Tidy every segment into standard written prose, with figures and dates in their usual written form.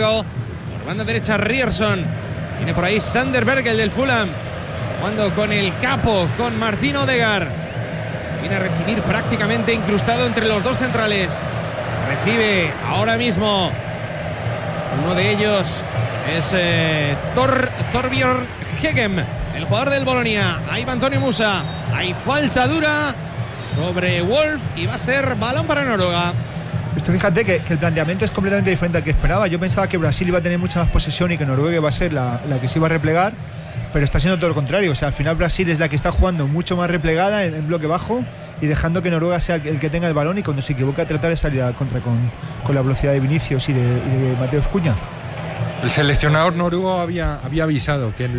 largo. Por banda derecha Ryerson. Viene por ahí Sander Berge, el del Fulham. Jugando con el capo, con Martin Odegaard. Viene a recibir prácticamente incrustado entre los dos centrales. Recibe ahora mismo. Uno de ellos es Torbjørn Hegem, el jugador del Bolonia. Ahí va Antonio Musa. Hay falta dura sobre Wolf y va a ser balón para Noruega. Esto, fíjate que el planteamiento es completamente diferente al que esperaba. Yo pensaba que Brasil iba a tener mucha más posesión y que Noruega iba a ser la que se iba a replegar, pero está siendo todo lo contrario. O sea, al final Brasil es la que está jugando mucho más replegada en bloque bajo y dejando que Noruega sea el que tenga el balón, y cuando se equivoca tratar de salir al contra con la velocidad de Vinicius y de Mateus Cunha. El seleccionador noruego había avisado que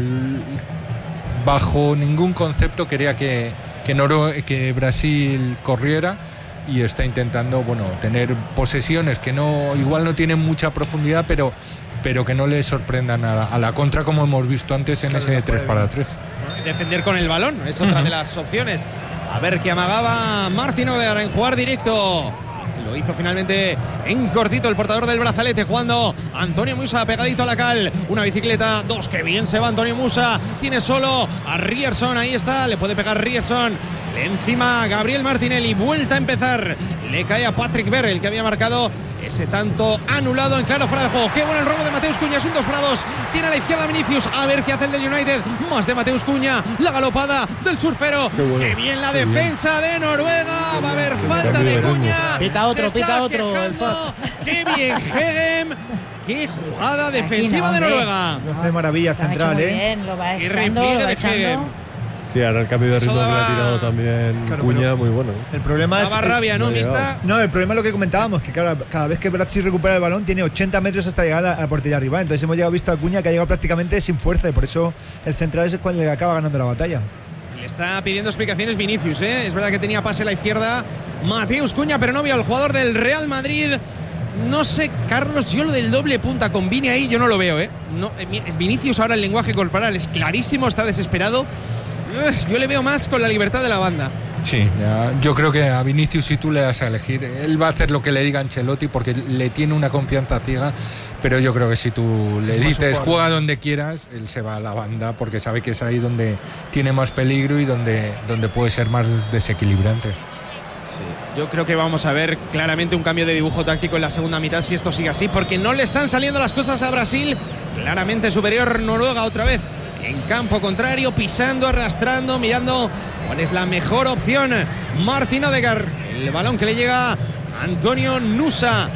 bajo ningún concepto quería que Brasil corriera, y está intentando tener posesiones que igual no tienen mucha profundidad, pero que no le sorprendan a la contra, como hemos visto antes en ese 3-3. Defender con el balón es otra de las opciones. A ver qué amagaba Martin Odegaard en jugar directo. Lo hizo finalmente en cortito el portador del brazalete, jugando Antonio Musa pegadito a la cal. Una bicicleta, dos, que bien se va Antonio Musa. Tiene solo a Ryerson, ahí está, le puede pegar Ryerson. Encima Gabriel Martinelli, vuelta a empezar. Le cae a Patrick Berg, el que había marcado ese tanto anulado en claro fuera de juego. Qué bueno el robo de Mateus Cunha, es un 2-2. Tiene a la izquierda Vinicius, a ver qué hace el del United. Más de Mateus Cunha, la galopada del surfero. Qué bien la defensa de Noruega. Va a haber falta de Cunha. Pita otro. Qué bien Hegem. Qué jugada defensiva de Noruega. Lo hace maravilla central, bien, lo va Qué echando, repliegue lo va de echando. Hegem. Sí, ahora el cambio de ritmo que le ha tirado también Cunha, muy bueno. El problema es rabia, ¿no, Mista? No, el problema es lo que comentábamos, que cada vez que Brasil recupera el balón tiene 80 metros hasta llegar a la portería rival. Entonces hemos visto a Cunha que ha llegado prácticamente sin fuerza, y por eso el central es cuando le acaba ganando la batalla. Le está pidiendo explicaciones Vinicius, ¿eh? Es verdad que tenía pase a la izquierda Mateus Cunha, pero no vio al jugador del Real Madrid. No sé, Carlos, yo lo del doble punta con Vini ahí yo no lo veo, ¿eh? No, es Vinicius ahora, el lenguaje corporal es clarísimo, está desesperado. Yo le veo más con la libertad de la banda. Sí, yo creo que a Vinicius, si tú le das a elegir, él va a hacer lo que le diga Ancelotti, porque le tiene una confianza ciega, pero yo creo que si tú le dices juega donde quieras, él se va a la banda, porque sabe que es ahí donde tiene más peligro y donde puede ser más desequilibrante. Sí, yo creo que vamos a ver claramente un cambio de dibujo táctico en la segunda mitad si esto sigue así, porque no le están saliendo las cosas a Brasil. Claramente superior Noruega otra vez en campo contrario, pisando, arrastrando, mirando cuál es la mejor opción. Martin Odegaard, el balón que le llega a Antonio Nusa,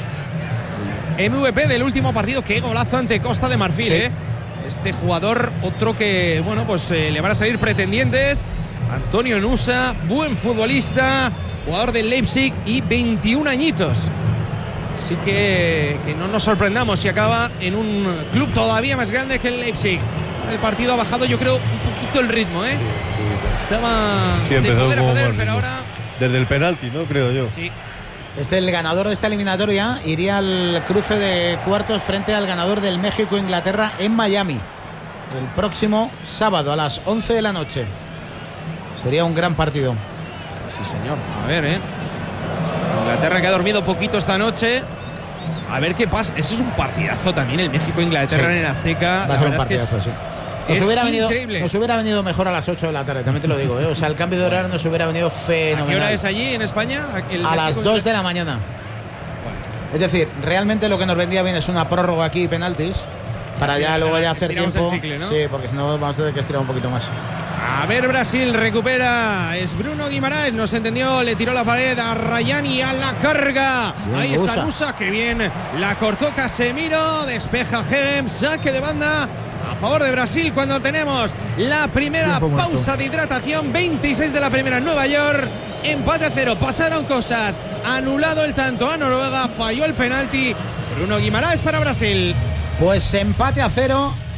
MVP del último partido. Qué golazo ante Costa de Marfil, sí. Este jugador, otro que le van a salir pretendientes. Antonio Nusa, buen futbolista, jugador del Leipzig y 21 añitos. Así que no nos sorprendamos si acaba en un club todavía más grande que el Leipzig. El partido ha bajado, yo creo, un poquito el ritmo, ¿eh? Estaba de poder a poder, pero ahora desde el penalti, ¿no? Creo yo. Sí. El ganador de esta eliminatoria iría al cruce de cuartos frente al ganador del México-Inglaterra en Miami el próximo sábado a las 11 de la noche. Sería un gran partido. Sí, señor. A ver, Inglaterra, que ha dormido poquito esta noche. A ver qué pasa. Eso es un partidazo también, el México-Inglaterra, sí, en el Azteca. Va a ser un partidazo, sí. Increíble. Nos hubiera venido mejor a las 8 de la tarde, también te lo digo, ¿eh? O sea, el cambio de horario nos hubiera venido fenomenal. ¿A qué hora es allí en España? A las 2 de la mañana. Bueno. Es decir, realmente lo que nos vendría bien es una prórroga aquí y penaltis para ya luego ya hacer tiempo. Chicle, ¿no? Sí, porque si no vamos a tener que estirar un poquito más. A ver, Brasil recupera. Es Bruno Guimaraes, no se entendió, le tiró la pared a Rayani a la carga. Bien, ahí está Nusa, que bien la cortó Casemiro, despeja Hegem, saque de banda a favor de Brasil cuando tenemos la primera pausa de hidratación. 26 de la primera en Nueva York, empate a 0, pasaron cosas, anulado el tanto a Noruega, falló el penalti. Bruno Guimaraes para Brasil. Pues empate a 0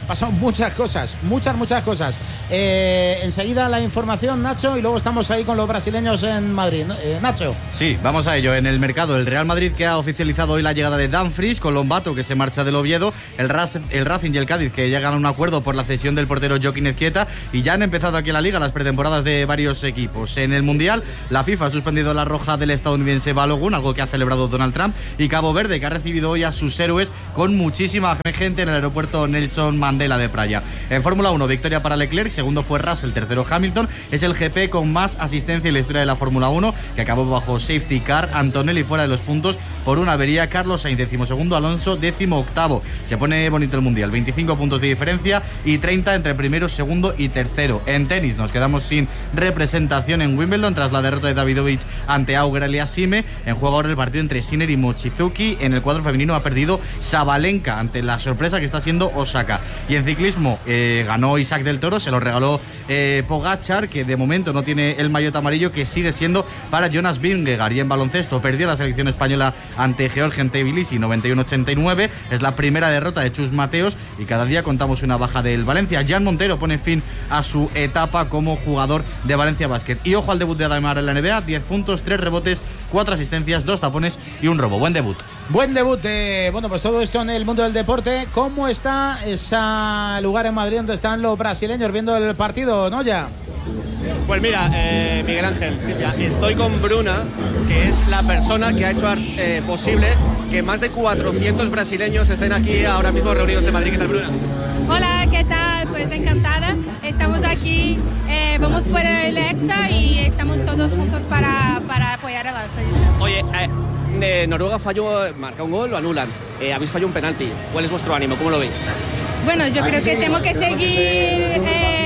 pasado muchas cosas, muchas cosas. Enseguida la información, Nacho, y luego estamos ahí con los brasileños en Madrid. Nacho. Sí, vamos a ello. En el mercado, el Real Madrid, que ha oficializado hoy la llegada de Dumfries, con Lombato, que se marcha del Oviedo, el Racing y el Cádiz, que llegan a un acuerdo por la cesión del portero Joaquín Ezquieta, y ya han empezado aquí en la Liga las pretemporadas de varios equipos. En el Mundial, la FIFA ha suspendido la roja del estadounidense Balogun, algo que ha celebrado Donald Trump, y Cabo Verde, que ha recibido hoy a sus héroes con muchísima gente en el aeropuerto Nelson Mandela de Praia. En Fórmula 1, victoria para Leclerc, segundo fue Russell, tercero Hamilton. Es el GP con más asistencia en la historia de la Fórmula 1, que acabó bajo safety car. Antonelli fuera de los puntos por una avería. Carlos Sainz, 12º, Alonso 18º. Se pone bonito el Mundial, 25 puntos de diferencia y 30 entre primero, segundo y tercero. En tenis nos quedamos sin representación en Wimbledon tras la derrota de Davidovich ante Auger Aliassime. En juego ahora el partido entre Sinner y Mochizuki. En el cuadro femenino ha perdido Sabalenka ante la sorpresa que está siendo Osaka. Y en ciclismo ganó Isaac del Toro, se lo regaló Pogačar, que de momento no tiene el maillot amarillo, que sigue siendo para Jonas Vingegaard. Y en baloncesto perdió la selección española ante Georgia en Tbilisi 91-89. Es la primera derrota de Chus Mateos y cada día contamos una baja del Valencia. Jan Montero pone fin a su etapa como jugador de Valencia Basket. Y ojo al debut de Ademar en la NBA, 10 puntos, 3 rebotes, 4 asistencias, 2 tapones y un robo. Buen debut. Buen debut. Bueno, pues todo esto en el mundo del deporte. ¿Cómo está ese lugar en Madrid donde están los brasileños viendo el partido, Noya? Pues mira, Miguel Ángel, estoy con Bruna, que es la persona que ha hecho posible que más de 400 brasileños estén aquí ahora mismo reunidos en Madrid. ¿Qué tal, Bruna? Hola, ¿qué tal? Pues encantada. Estamos aquí, vamos por el EXA y estamos todos juntos para apoyar a la selección. Oye, Noruega marca un gol, lo anulan. Habéis fallado un penalti. ¿Cuál es vuestro ánimo? ¿Cómo lo veis? Bueno, yo creo que tenemos que seguir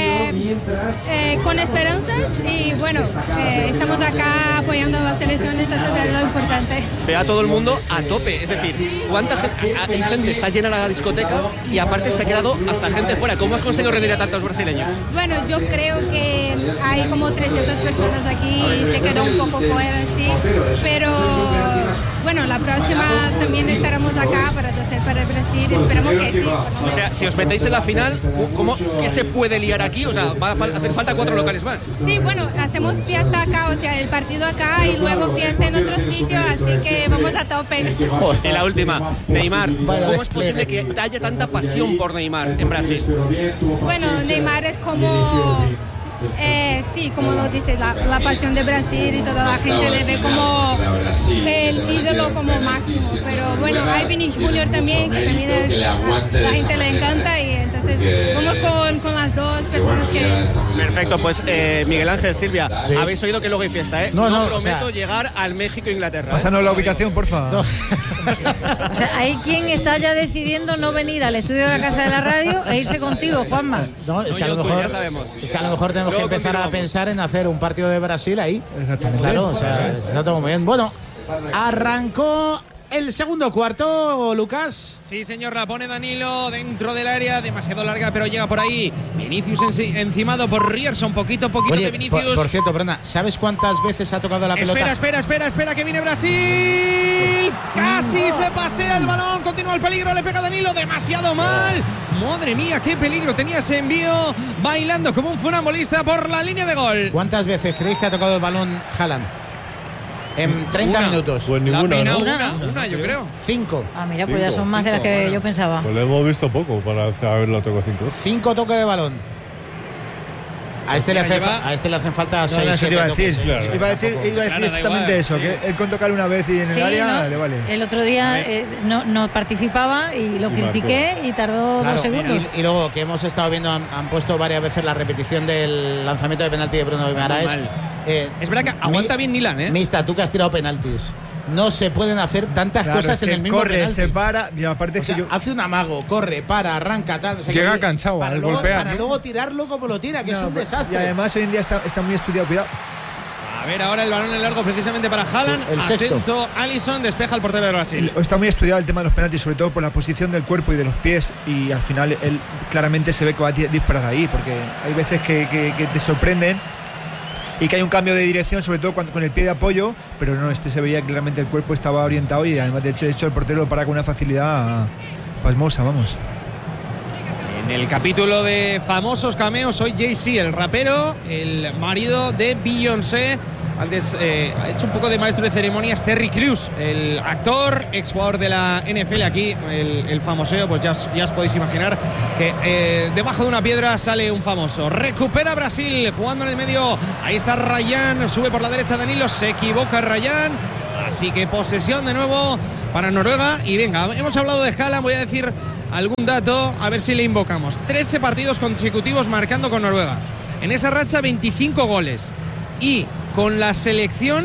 con esperanzas y bueno, estamos acá apoyando a la selección, entonces es lo importante. Veo a todo el mundo a tope, es decir, ¿cuánta gente? Hay gente, está llena la discoteca y aparte se ha quedado hasta gente fuera. ¿Cómo has conseguido reunir a tantos brasileños? Bueno, yo creo que hay como 300 personas aquí y se quedó un poco fuera, sí, pero bueno, la próxima también estaremos acá para hacer para Brasil, esperamos que sí. O sea, si os metéis en la final, ¿qué se puede liar aquí? O sea, va a hacer falta 4 locales más. Sí, bueno, hacemos fiesta acá, o sea, el partido acá y luego fiesta en otro sitio, así que vamos a tope. Y la última, Neymar, ¿cómo es posible que haya tanta pasión por Neymar en Brasil? Bueno, Neymar es como... sí, como lo dice, la pasión de Brasil y toda la gente le ve como el ídolo como máximo, pero bueno, hay Vinicius Junior también, que también es, la gente le encanta y entonces vamos con las dos personas que... Perfecto, pues Miguel Ángel, Silvia, sí. Habéis oído que luego hay fiesta, ¿eh? No prometo llegar al México-Inglaterra. Pásanos la ubicación, porfa. O sea, hay quien está ya decidiendo no venir al estudio de la Casa de la Radio e irse contigo, Juanma. No, es que a lo mejor, ya sabemos. Es que a lo mejor tenemos que empezar a pensar en hacer un partido de Brasil ahí. Exactamente. Claro, o sea, está todo muy bien. Bueno, arrancó el segundo cuarto, Lucas. Sí, señor, la pone Danilo dentro del área, demasiado larga, pero llega por ahí. Vinicius encimado por Rierson, poquito Oye, de Vinicius. Por cierto, Brenda, ¿sabes cuántas veces ha tocado la pelota? Espera, que viene Brasil. Casi se pasea el balón, continúa el peligro, le pega Danilo, demasiado mal. Madre mía, qué peligro tenía ese envío, bailando como un funambulista por la línea de gol. ¿Cuántas veces creéis que ha tocado el balón Haaland? En 30 minutos. Pues ninguna, ¿no? Una, yo creo. 5. Ah, mira, pues ya son más de las que yo pensaba. Pues lo hemos visto poco para haberlo tocado 5. 5 toques de balón. A este le hacen falta 6. No, eso te iba a decir. claro. Iba a decir exactamente eso, que él con tocar una vez y en el área le vale. El otro día no participaba y lo critiqué y tardó 2 segundos. Y luego que hemos estado viendo, han puesto varias veces la repetición del lanzamiento de penalti de Bruno Guimaraes. Es verdad que aguanta bien Nilan, ¿eh? Mista, tú que has tirado penaltis. No se pueden hacer tantas cosas en el mismo corre, penalti. se para, y aparte hace un amago, corre, para, arranca, tal. O sea, llega cansado al golpear. Para luego tirarlo como lo tira, que es un desastre. Y además hoy en día está muy estudiado, cuidado. A ver ahora el balón en largo precisamente para Haaland. El sexto. Atento, Alisson despeja el portero de Brasil. Está muy estudiado el tema de los penaltis, sobre todo por la posición del cuerpo y de los pies, y al final él claramente se ve que va a disparar ahí, porque hay veces que te sorprenden y que hay un cambio de dirección, sobre todo con el pie de apoyo, pero no, se veía que claramente el cuerpo estaba orientado y además de hecho el portero lo para con una facilidad pasmosa, vamos. En el capítulo de famosos cameos, soy Jay-Z, el rapero, el marido de Beyoncé. Antes ha hecho un poco de maestro de ceremonias Terry Crews, el actor, exjugador de la NFL. Aquí el famoseo, pues ya os podéis imaginar que debajo de una piedra sale un famoso. Recupera Brasil, jugando en el medio. Ahí está Ryan, sube por la derecha Danilo, se equivoca Ryan. Así que posesión de nuevo para Noruega. Y venga, hemos hablado de Haaland, voy a decir algún dato, a ver si le invocamos. 13 partidos consecutivos marcando con Noruega. En esa racha 25 goles. Y con la selección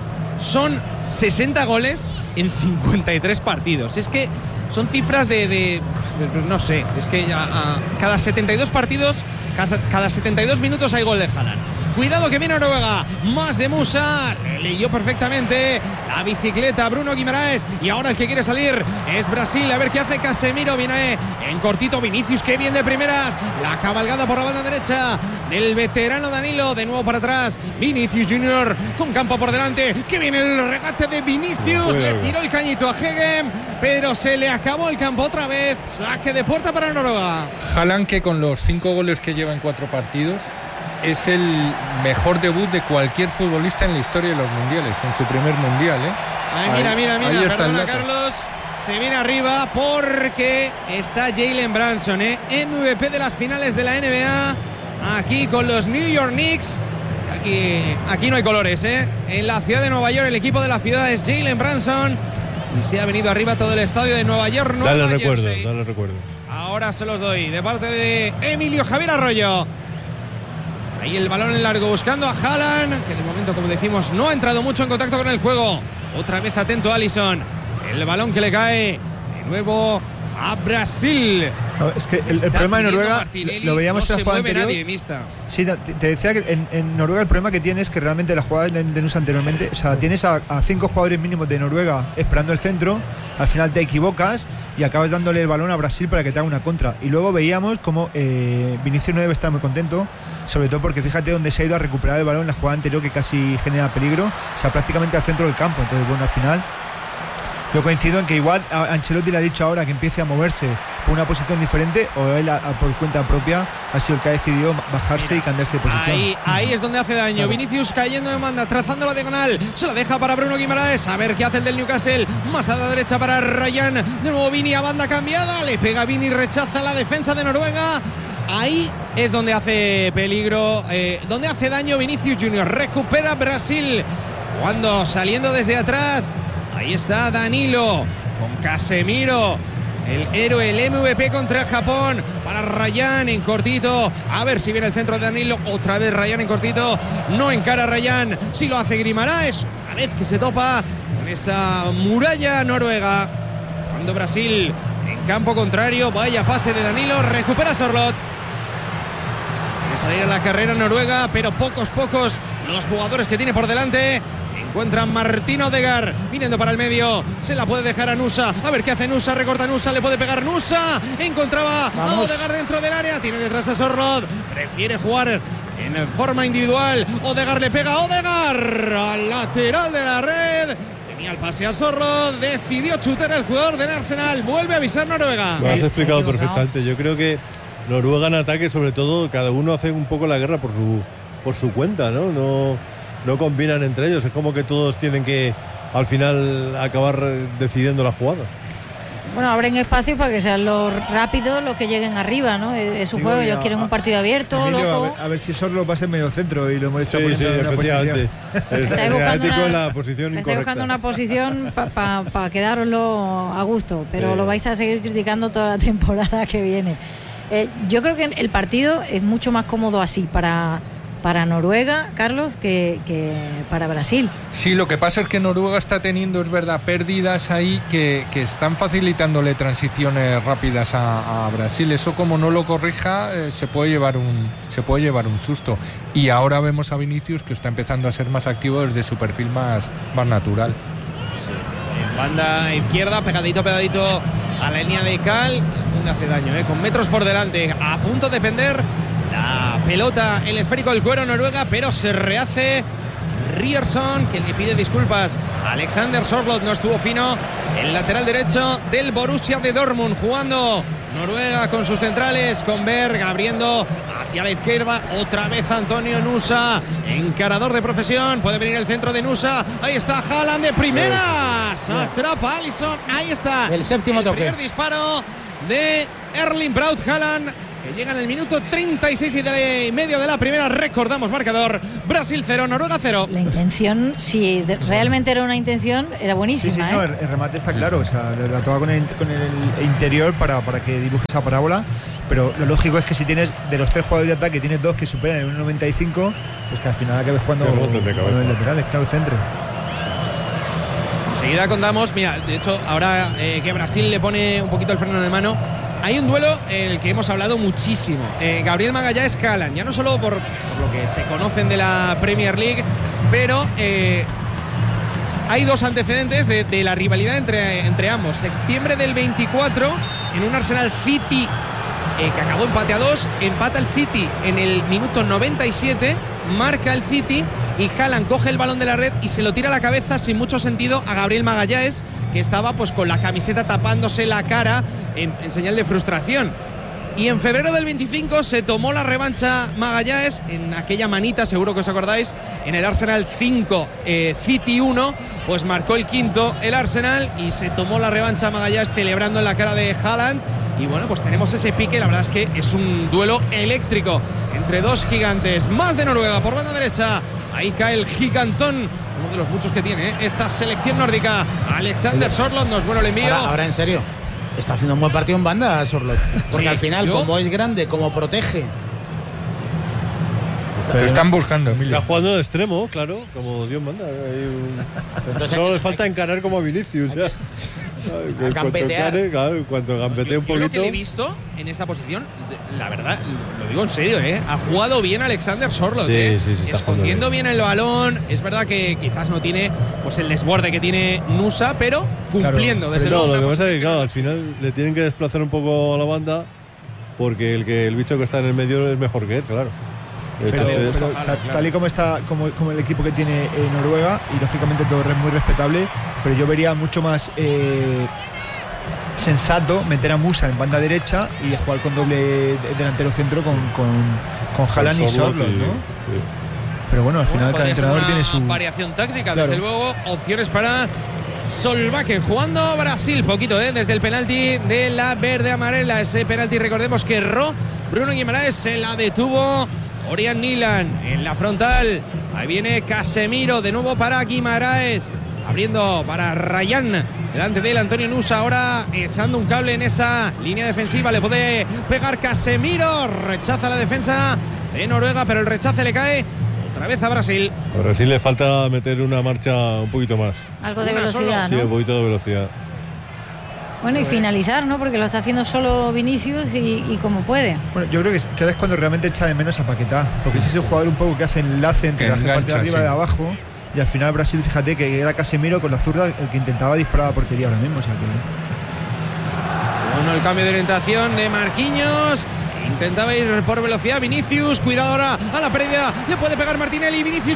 son 60 goles en 53 partidos. Es que son cifras de no sé, es que cada 72 partidos, cada 72 minutos hay gol de Haaland. Cuidado que viene Noruega, más de Musa, le leyó perfectamente la bicicleta Bruno Guimaraes, y ahora el que quiere salir es Brasil. A ver qué hace Casemiro, viene en cortito Vinicius, que bien de primeras, la cabalgada por la banda derecha del veterano Danilo, de nuevo para atrás Vinicius Junior con campo por delante, que viene el regate de Vinicius, le tiró el cañito a Hegem, pero se le acabó el campo otra vez. Saque de puerta para Noruega. Haaland, que con los 5 goles que lleva en 4 partidos es el mejor debut de cualquier futbolista en la historia de los mundiales, en su primer mundial, ¿eh? Ay, mira, ahí está perdona Carlos, se viene arriba porque está Jalen Brunson, MVP de las finales de la NBA, aquí con los New York Knicks. Aquí no hay colores, en la ciudad de Nueva York, el equipo de la ciudad es Jalen Brunson, y se ha venido arriba todo el estadio de Nueva York. Dale recuerdos. Ahora se los doy, de parte de Emilio Javier Arroyo. Ahí el balón en largo buscando a Haaland, que de momento, como decimos, no ha entrado mucho en contacto con el juego. Otra vez atento Alisson. El balón que le cae de nuevo a Brasil. No, es que el problema de Noruega lo veíamos en la jugada anterior. Sí, te decía que en Noruega el problema que tienes es que realmente la jugada de Nusa anteriormente, o sea, tienes a 5 jugadores mínimos de Noruega esperando el centro, al final te equivocas y acabas dándole el balón a Brasil para que te haga una contra. Y luego veíamos como Vinicius no debe estar muy contento, sobre todo porque fíjate dónde se ha ido a recuperar el balón en la jugada anterior, que casi genera peligro, o sea, prácticamente al centro del campo. Entonces, bueno, al final yo coincido en que igual a Ancelotti le ha dicho ahora que empiece a moverse por una posición diferente, o él por cuenta propia ha sido el que ha decidido bajarse y cambiarse de posición. Ahí es donde hace daño. Claro. Vinicius cayendo en banda, trazando la diagonal, se la deja para Bruno Guimaraes, a ver qué hace el del Newcastle, más a la derecha para Ryan, de nuevo Vini a banda cambiada, le pega Vini, rechaza la defensa de Noruega. Ahí es donde hace peligro, donde hace daño Vinicius Junior. Recupera Brasil, cuando saliendo desde atrás. Ahí está Danilo con Casemiro, el héroe, el MVP contra Japón, para Ryan en cortito. A ver si viene el centro de Danilo. Otra vez Ryan en cortito. No encara Ryan. Si lo hace Guimaraes. Una vez que se topa con esa muralla noruega. Cuando Brasil en campo contrario. Vaya pase de Danilo. Recupera Sorloth. Quiere salir a la carrera Noruega, pero pocos los jugadores que tiene por delante. Encuentra Martín Odegaard viniendo para el medio, se la puede dejar a Nusa, a ver qué hace Nusa, recorta Nusa, le puede pegar Nusa, encontraba a Odegaard dentro del área, tiene detrás a Sorloth, prefiere jugar en forma individual. Odegaard le pega a Odegaard al lateral de la red, tenía el pase a Sorloth, decidió chutar al jugador del Arsenal. Vuelve a avisar Noruega. Lo has explicado perfectamente. Yo creo que Noruega en ataque, sobre todo, cada uno hace un poco la guerra por su cuenta, ¿no? No combinan entre ellos, es como que todos tienen que al final acabar decidiendo la jugada. Bueno, abren espacio para que sean los rápidos los que lleguen arriba, ¿no? Es un juego, ellos quieren un partido abierto, Emilio, loco. A ver si Sorloth va a ser medio centro y lo hemos hecho efectivamente. Estáis buscando una posición para quedároslo a gusto, pero lo vais a seguir criticando toda la temporada que viene. Yo creo que el partido es mucho más cómodo así para Noruega, Carlos, que para Brasil. Sí, lo que pasa es que Noruega está teniendo, es verdad, pérdidas ahí que están facilitándole transiciones rápidas a Brasil. Eso, como no lo corrija, se puede llevar un susto. Y ahora vemos a Vinicius, que está empezando a ser más activo desde su perfil más natural. Sí. En banda izquierda, pegadito a la línea de Cal, es donde hace daño, con metros por delante, a punto de defender la pelota, el esférico del cuero Noruega, pero se rehace Ryerson, que le pide disculpas a Alexander Sørloth. No estuvo fino el lateral derecho del Borussia de Dortmund, jugando Noruega con sus centrales, con Berg abriendo hacia la izquierda, otra vez Antonio Nusa, encarador de profesión, puede venir el centro de Nusa, ahí está Haaland de primeras, atrapa a Alisson, ahí está el séptimo toque. Primer disparo de Erling Braut Haaland, que llega en el minuto 36 y medio de la primera. Recordamos marcador: Brasil 0, Noruega 0. La intención, si realmente era una intención, era buenísima. Sí, no, el remate está claro, o sea, la toca con el interior para que dibuje esa parábola, pero lo lógico es que si tienes de los 3 jugadores de ataque, tienes 2 que superan el 1,95, pues que al final acabes jugando con los laterales, claro, el centro. Enseguida contamos, mira, de hecho, ahora que Brasil le pone un poquito el freno de mano, hay un duelo en el que hemos hablado muchísimo. Gabriel Magalhães Haaland, ya no solo por lo que se conocen de la Premier League, pero hay 2 antecedentes de la rivalidad entre ambos. Septiembre del 24, en un Arsenal City que acabó empate a 2, empata el City en el minuto 97, marca el City y Haaland coge el balón de la red y se lo tira a la cabeza sin mucho sentido a Gabriel Magalhães, que estaba pues con la camiseta tapándose la cara en señal de frustración. Y en febrero del 25 se tomó la revancha Magalhães en aquella manita, seguro que os acordáis, en el Arsenal 5, City 1, pues marcó el quinto el Arsenal y se tomó la revancha Magalhães celebrando en la cara de Haaland. Y bueno, pues tenemos ese pique, la verdad es que es un duelo eléctrico entre 2 gigantes. Más de Noruega por banda derecha, ahí cae el gigantón, uno de los muchos que tiene esta selección nórdica, Alexander Sørloth. No es bueno el envío. Ahora en serio, está haciendo un buen partido en banda Sørloth, porque al final, como es grande, como protege. Pero están buscando, Emilio. Está jugando de extremo, claro, como Dios manda. Solo le falta encarar como a Vinicius. Cuando gambetee un poquito. Yo lo que le he visto en esa posición, la verdad, lo digo en serio, ha jugado bien Alexander Sørloth, escondiendo bien el balón. Es verdad que quizás no tiene pues el desborde que tiene Nusa, pero cumpliendo, claro, desde luego. Lo que pasa es que al final le tienen que desplazar un poco a la banda, porque el bicho que está en el medio es mejor que él, claro. Pero o sea, tal y como está como el equipo que tiene Noruega, y lógicamente todo es muy respetable, pero yo vería mucho más sensato meter a Musa en banda derecha y jugar con doble delantero centro con Haaland y Sørloth, ¿no? Sí. Pero bueno, al final cada entrenador tiene su variación táctica, desde luego. Opciones para Solbakken, jugando Brasil, poquito desde el penalti de la verde amarela. Ese penalti, recordemos que erró Bruno Guimaraes, se la detuvo Orián Nilan en la frontal. Ahí viene Casemiro de nuevo para Guimaraes, abriendo para Ryan, delante de él Antonio Nusa, ahora echando un cable en esa línea defensiva. Le puede pegar Casemiro, rechaza la defensa de Noruega, pero el rechace le cae otra vez a Brasil. A Brasil le falta meter una marcha un poquito más. Algo de velocidad, ¿no? Sí, un poquito de velocidad. Bueno, y finalizar, ¿no? Porque lo está haciendo solo Vinicius y como puede. Bueno, yo creo que ahora es cuando realmente echa de menos a Paquetá, porque es ese jugador un poco que hace enlace entre la parte de arriba y de abajo, y al final Brasil, fíjate que era Casemiro con la zurda el que intentaba disparar a la portería ahora mismo, o sea que... Bueno, el cambio de orientación de Marquinhos. Intentaba ir por velocidad Vinicius, cuidado ahora a la pérdida, le puede pegar Martinelli. Vinicius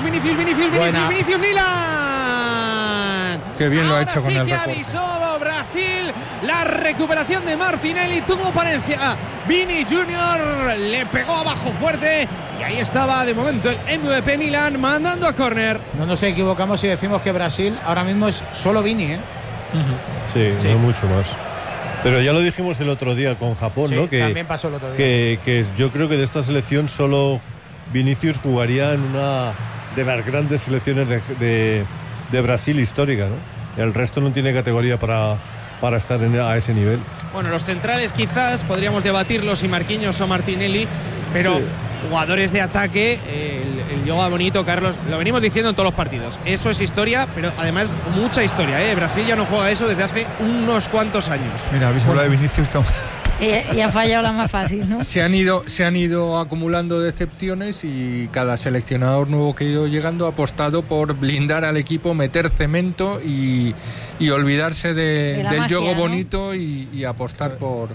Nilan. Qué bien lo ha hecho con el recorte. Avisó Brasil, la recuperación de Martinelli tuvo Palencia. Vini Junior le pegó abajo fuerte y ahí estaba de momento el MVP Nilan mandando a córner. No nos equivocamos si decimos que Brasil ahora mismo es solo Vini, Sí, no mucho más. Pero ya lo dijimos el otro día con Japón, ¿no? Que también pasó el otro día. Que yo creo que de esta selección solo Vinicius jugaría en una de las grandes selecciones de Brasil histórica, ¿no? El resto no tiene categoría para estar a ese nivel. Bueno, los centrales quizás podríamos debatirlos si Marquinhos o Martinelli, pero jugadores de ataque, el yoga bonito, Carlos, lo venimos diciendo en todos los partidos. Eso es historia, pero además mucha historia, Brasil ya no juega eso desde hace unos cuantos años. Mira, habéis hablado de Vinicius. Y ha fallado la más fácil, ¿no? Se han ido acumulando decepciones y cada seleccionador nuevo que ha ido llegando ha apostado por blindar al equipo, meter cemento y olvidarse del magia, juego ¿no? bonito y apostar por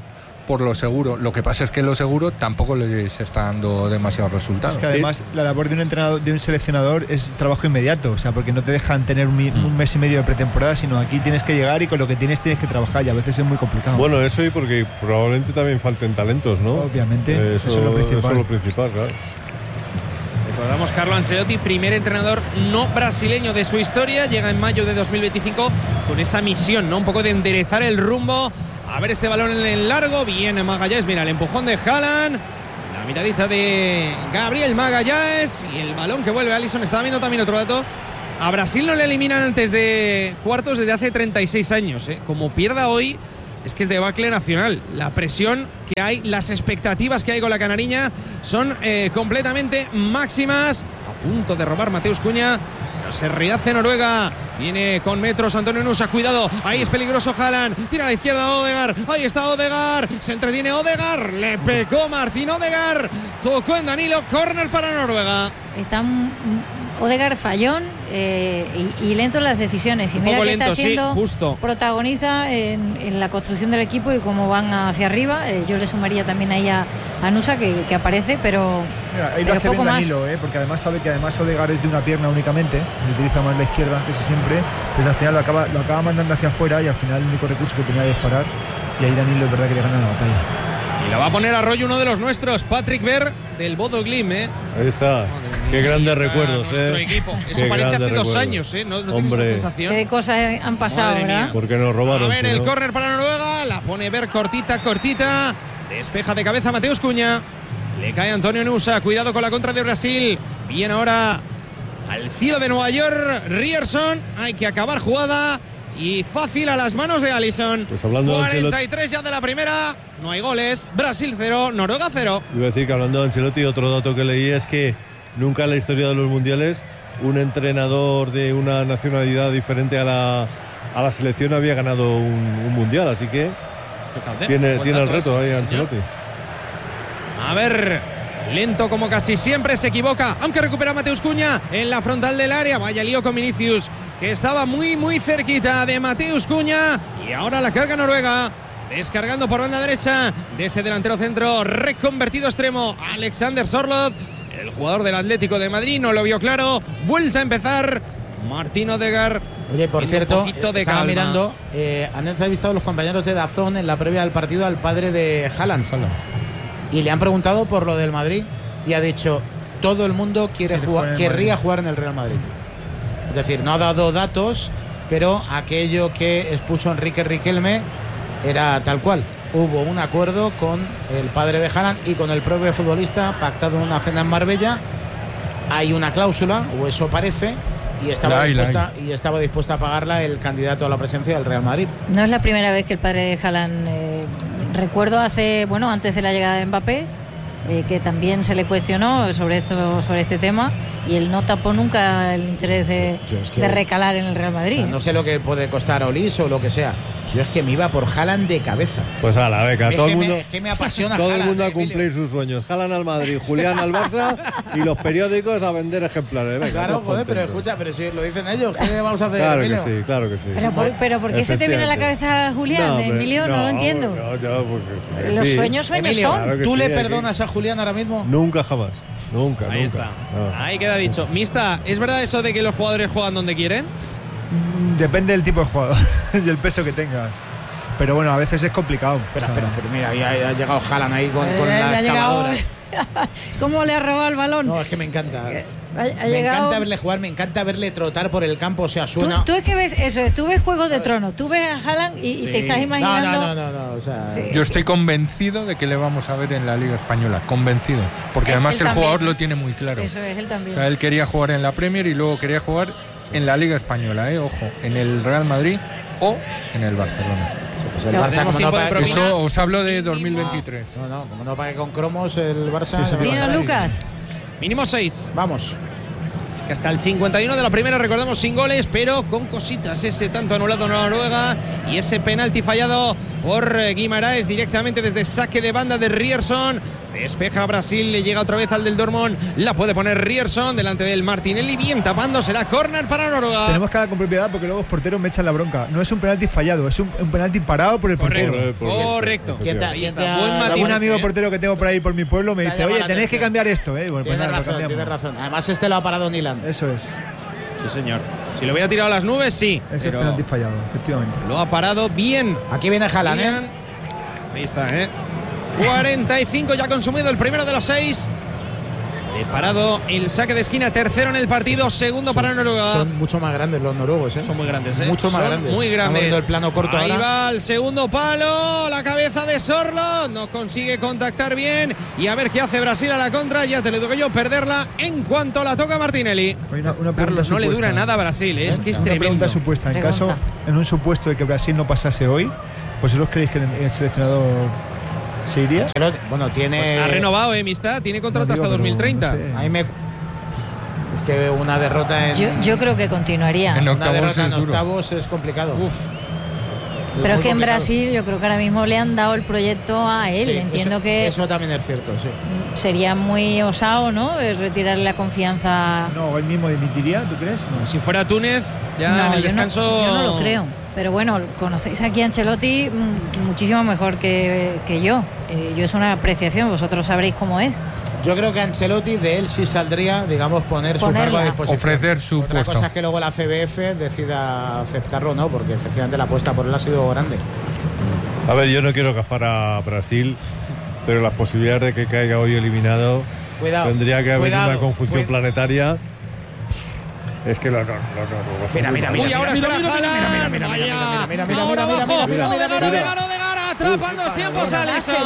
por lo seguro. Lo que pasa es que lo seguro tampoco les está dando demasiados resultados. Es que además la labor de un entrenador, de un seleccionador, es trabajo inmediato, o sea, porque no te dejan tener un mes y medio de pretemporada, sino aquí tienes que llegar y con lo que tienes que trabajar, y a veces es muy complicado. Bueno, eso y porque probablemente también falten talentos, ¿no? Obviamente, eso es lo principal. Eso es lo principal, claro. Recordamos, Carlo Ancelotti, primer entrenador no brasileño de su historia, llega en mayo de 2025 con esa misión, ¿no? Un poco de enderezar el rumbo. A ver este balón en el largo, viene Magalhães, mira el empujón de Haaland, la miradita de Gabriel Magalhães y el balón que vuelve a Alisson. Estaba viendo también otro dato, a Brasil no le eliminan antes de cuartos desde hace 36 años, ¿eh? Como pierda hoy, es que es debacle nacional. La presión que hay, las expectativas que hay con la canariña son completamente máximas. A punto de robar Mateus Cunha. Se rehace Noruega. Viene con metros Antonio Nusa. Cuidado. Ahí es peligroso Haaland. Tira a la izquierda Odegaard. Ahí está Odegaard. Se entretiene Odegaard. Le pegó Martín Odegaard. Tocó en Danilo. Córner para Noruega. Está Odegaard fallón y lento en las decisiones. Y mira que está siendo protagonista en la construcción del equipo y cómo van hacia arriba. Yo le sumaría también ahí a Nusa que aparece, pero mira, ahí lo hace bien Danilo, porque además sabe que además Odegaard es de una pierna únicamente, utiliza más la izquierda casi siempre, pues al final lo acaba mandando hacia afuera y al final el único recurso que tenía es parar, y ahí Danilo es verdad que le gana la batalla. Y la va a poner a rollo uno de los nuestros, Patrick Berg del Bodo Glimt, ¿eh? Ahí está. Qué grandes recuerdos, nuestro equipo. Eso parece hace 2 años, ¿eh? ¿No tienes esa sensación? Qué cosas han pasado, ¿verdad? Porque nos robaron. A ver, el córner para Noruega, la pone Berg cortita. Despeja de cabeza Mateus Cunha. Le cae Antonio Nusa. Cuidado con la contra de Brasil. Bien ahora al cielo de Nueva York. Ryerson. Hay que acabar jugada. Y fácil a las manos de Alisson. Pues hablando 43 ya de la primera. No hay goles. Brasil 0, Noruega 0. Iba a decir que hablando de Ancelotti, otro dato que leí es que nunca en la historia de los mundiales un entrenador de una nacionalidad diferente a la selección había ganado un mundial. Así que tiene el reto ahí Ancelotti. A ver, lento como casi siempre, se equivoca, aunque recupera Mateus Cunha en la frontal del área. Vaya lío con Vinicius, que estaba muy cerquita de Mateus Cunha. Y ahora la carga Noruega, descargando por banda derecha de ese delantero centro reconvertido extremo, Alexander Sørloth. El jugador del Atlético de Madrid no lo vio claro. Vuelta a empezar Martín Odegaard. Oye, por cierto, estaba mirando, han entrevistado los compañeros de DAZN en la previa del partido al padre de Haaland. Y le han preguntado por lo del Madrid y ha dicho, todo el mundo querría jugar en el Real Madrid. Es decir, no ha dado datos, pero aquello que expuso Enrique Riquelme era tal cual. Hubo un acuerdo con el padre de Haaland y con el propio futbolista, pactado en una cena en Marbella. Hay una cláusula, o eso parece, y estaba dispuesta a pagarla el candidato a la presidencia del Real Madrid. No es la primera vez que el padre de Haaland, recuerdo antes de la llegada de Mbappé, que también se le cuestionó sobre este tema, y él no tapó nunca el interés de recalar en el Real Madrid. O sea, no sé lo que puede costar Olís o lo que sea. Yo es que me iba por Haaland de cabeza. Pues a la beca, todo el mundo. Es que me apasiona todo Haaland, el mundo a cumplir sus sueños. Haaland al Madrid, Julián al Barça y los periódicos a vender ejemplares. Venga, claro, joder, pero escucha, pero si lo dicen ellos, ¿qué le vamos a hacer? Claro que sí, claro que sí. Pero ¿por qué se te viene a la cabeza Julián, Emilio? No lo entiendo. Los sueños Emilio, son. Claro ¿tú le perdonas a Julián ahora mismo? Nunca, jamás. Nunca. Ahí está. Ahí queda dicho. Mista, ¿es verdad eso de que los jugadores juegan donde quieren? Depende del tipo de jugador y el peso que tengas. Pero bueno, a veces es complicado. Pero mira, ya ha llegado Haaland ahí con la excavadora. ¿Cómo le ha robado el balón? No, es que me encanta. Me encanta verle jugar, me encanta verle trotar por el campo, o sea, suena. Tú es que ves eso, tú ves Juego de Tronos, tú ves a Haaland y te estás imaginando. No, o sea, yo estoy convencido de que le vamos a ver en la Liga Española, convencido, porque además el jugador lo tiene muy claro. Eso es, él también. O sea, él quería jugar en la Premier y luego quería jugar en la Liga Española, ojo, en el Real Madrid o en el Barcelona. Pues el Barça, como no pague, eso os hablo de 2023. No, como no pague con cromos el Barça. Lucas. Mínimo 6. Vamos. Así que hasta el 51 de la primera, recordemos, sin goles, pero con cositas. Ese tanto anulado en Noruega y ese penalti fallado por Guimaraes directamente desde saque de banda de Ryerson. Despeja Brasil, le llega otra vez al del Dortmund, la puede poner Ryerson delante del Martinelli, bien tapando, será córner para Noruega. Tenemos que hablar con propiedad porque luego los porteros me echan la bronca. No es un penalti fallado, es un penalti parado por el portero. Correcto. Un amigo portero que tengo por ahí por mi pueblo me dice, oye, tenéis que cambiar esto. Bueno, Tienes razón. Además este lo ha parado Nilan. Eso es. Sí, señor. Si lo hubiera tirado a las nubes, sí. Es el penalti fallado, efectivamente. Lo ha parado bien. Aquí viene Haaland, Ahí está, 45 ya consumido el primero de los 6. Parado el saque de esquina, tercero en el partido, segundo para Noruega. Son mucho más grandes los noruegos, Son muy grandes, Mucho más grandes. Muy grandes. El plano corto ahí ahora. va el segundo palo, la cabeza de Sorlo, no consigue contactar bien. Y a ver qué hace Brasil a la contra. Ya te le digo yo, perderla en cuanto la toca Martinelli. Una Carlos, no le dura nada a Brasil, es que es tremendo. Una pregunta supuesta. En un supuesto de que Brasil no pasase hoy, ¿vosotros creéis que el seleccionador se iría? Bueno, tiene. Pues ha renovado, Mista, tiene contrato hasta 2030. No sé. Ahí me. Es que una derrota en. Yo creo que continuaría. Una derrota en octavos es complicado. Pero es que en Brasil yo creo que ahora mismo le han dado el proyecto a él. Sí, entiendo que eso también es cierto, sí. Sería muy osado, ¿no? Retirarle la confianza. No, él mismo dimitiría, ¿tú crees? No. Si fuera Túnez, ya en el descanso. Yo no lo creo. Pero bueno, conocéis aquí a Ancelotti muchísimo mejor que yo. Yo es una apreciación, vosotros sabréis cómo es. Yo creo que Ancelotti de él sí saldría, digamos, poner su cargo a disposición. Ofrecer su Otra puesto. cosa es que luego la CBF decida aceptarlo o no, porque efectivamente la apuesta por él ha sido grande. A ver, yo no quiero gafar a Brasil, pero las posibilidades de que caiga hoy eliminado tendría que haber una conjunción planetaria. Es que lo Mira. Uy, ahora espera Haaland. Ahora abajo. Odegaard, atrapa en 2 tiempos Alisson.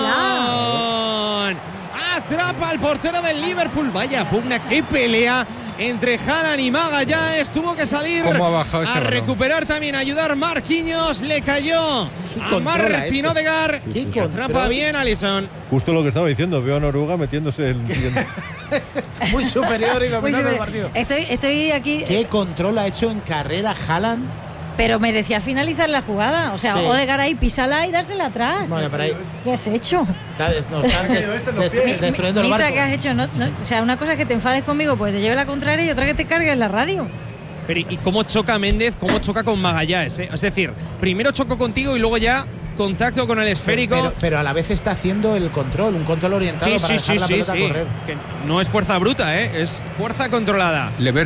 Atrapa al portero del Liverpool. Vaya pugna, qué pelea entre Haaland y Magallanes. Tuvo que salir a recuperar también, a ayudar Marquinhos. Le cayó a Martin Odegaard. Que atrapa bien Alisson. Justo lo que estaba diciendo, veo a Noruega metiéndose en. Muy superior y dominando el partido. Estoy aquí. ¿Qué control ha hecho en carrera Haaland? Pero merecía finalizar la jugada. O sea, Odegaard ahí, písala y dársela atrás. Bueno, pero ahí. ¿Qué has hecho? Destruyendo el barco. ¿Qué has hecho? O sea, una cosa es que te enfades conmigo, pues te lleve la contraria, y otra que te cargues la radio. Pero ¿y cómo choca Méndez? ¿Cómo choca con Magallanes? Es decir, primero chocó contigo y luego ya contacto con el esférico. Pero a la vez está haciendo el control, un control orientado para dejar la pelota correr. Que no es fuerza bruta, es fuerza controlada. Le ves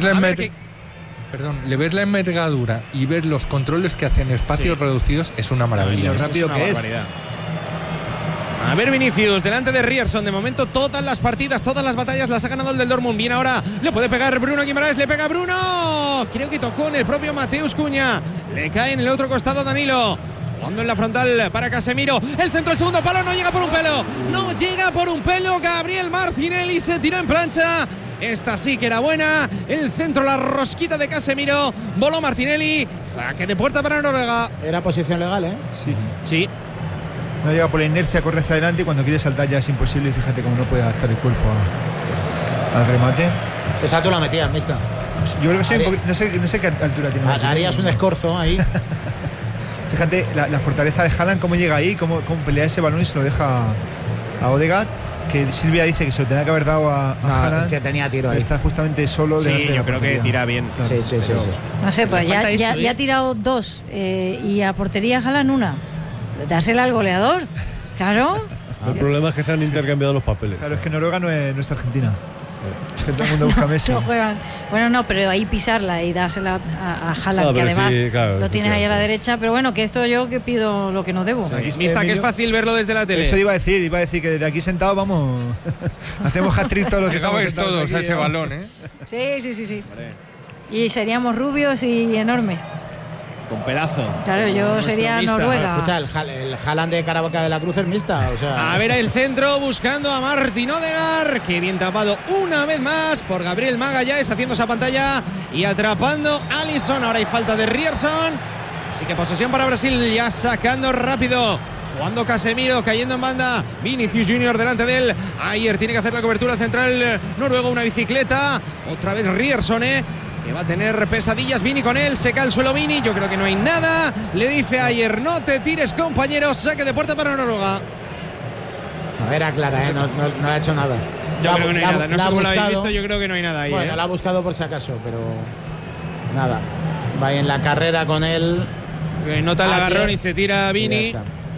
la envergadura y ver los controles que hacen espacios reducidos es una maravilla. Lo rápido que es. A ver, Vinicius, delante de Ryerson. De momento, todas las partidas, todas las batallas las ha ganado el del Dortmund. Bien, ahora le puede pegar Bruno Guimaraes. Le pega Bruno. Creo que tocó en el propio Mateus Cunha. Le cae en el otro costado Danilo. Jugando en la frontal para Casemiro. El centro, el segundo palo. No llega por un pelo. No llega por un pelo. Gabriel Martinelli se tiró en plancha. Esta sí que era buena. El centro, la rosquita de Casemiro. Voló Martinelli. Saque de puerta para Noruega. Era posición legal, Sí. No llega por la inercia, corre hacia adelante y cuando quiere saltar ya es imposible. Y fíjate cómo no puede adaptar el cuerpo al remate. Esa tú la metías, Mista. Yo creo que soy no sé qué altura tiene. Harías un escorzo ahí. Fíjate la fortaleza de Haaland, cómo llega ahí, cómo pelea ese balón y se lo deja a Odegaard. Que Silvia dice que se lo tenía que haber dado a Haaland. Es que tenía tiro ahí. Está justamente solo. Sí, yo creo que tira bien. Claro. Sí. No sé, pues ya ha tirado 2 y a portería Haaland 1. Dásela al goleador. Claro. El problema es que se han intercambiado los papeles. Claro, es que Noruega no es Argentina. Es que todo el mundo busca a Messi. No juegan. Bueno, no, pero ahí pisarla y dársela a Haaland, que además lo tienes ahí a la derecha. Pero bueno, que esto yo que pido lo que no debo. Mista, que es fácil verlo desde la tele. Eso iba a decir que desde aquí sentado vamos. Hacemos hat-trick todos los que estamos todos aquí, a ese balón, Sí. Y seríamos rubios y enormes. Con pelazo. Claro, yo sería Mista. Noruega. Escucha, el Haaland de Caravaca de la Cruz es Mista. O sea. A ver el centro buscando a Martin Odegaard. Que bien tapado una vez más por Gabriel Magallanes, haciendo esa pantalla y atrapando a Alisson. Ahora hay falta de Ryerson. Así que posesión para Brasil, ya sacando rápido. jugando Casemiro, cayendo en banda, Vinicius Junior delante de él, Ayer tiene que hacer la cobertura central noruego, una bicicleta, otra vez Ryerson, que va a tener pesadillas. Vini con él, se cae al suelo Vini, yo creo que no hay nada, le dice Ayer, no te tires compañero, saque de puerta para Noruega. A ver, aclara, no ha hecho nada. Yo creo que no hay nada, no sé cómo lo habéis visto, yo creo que no hay nada ahí. Bueno, la ha buscado por si acaso, pero nada. Va en la carrera con él. Nota el agarrón y se tira Vini.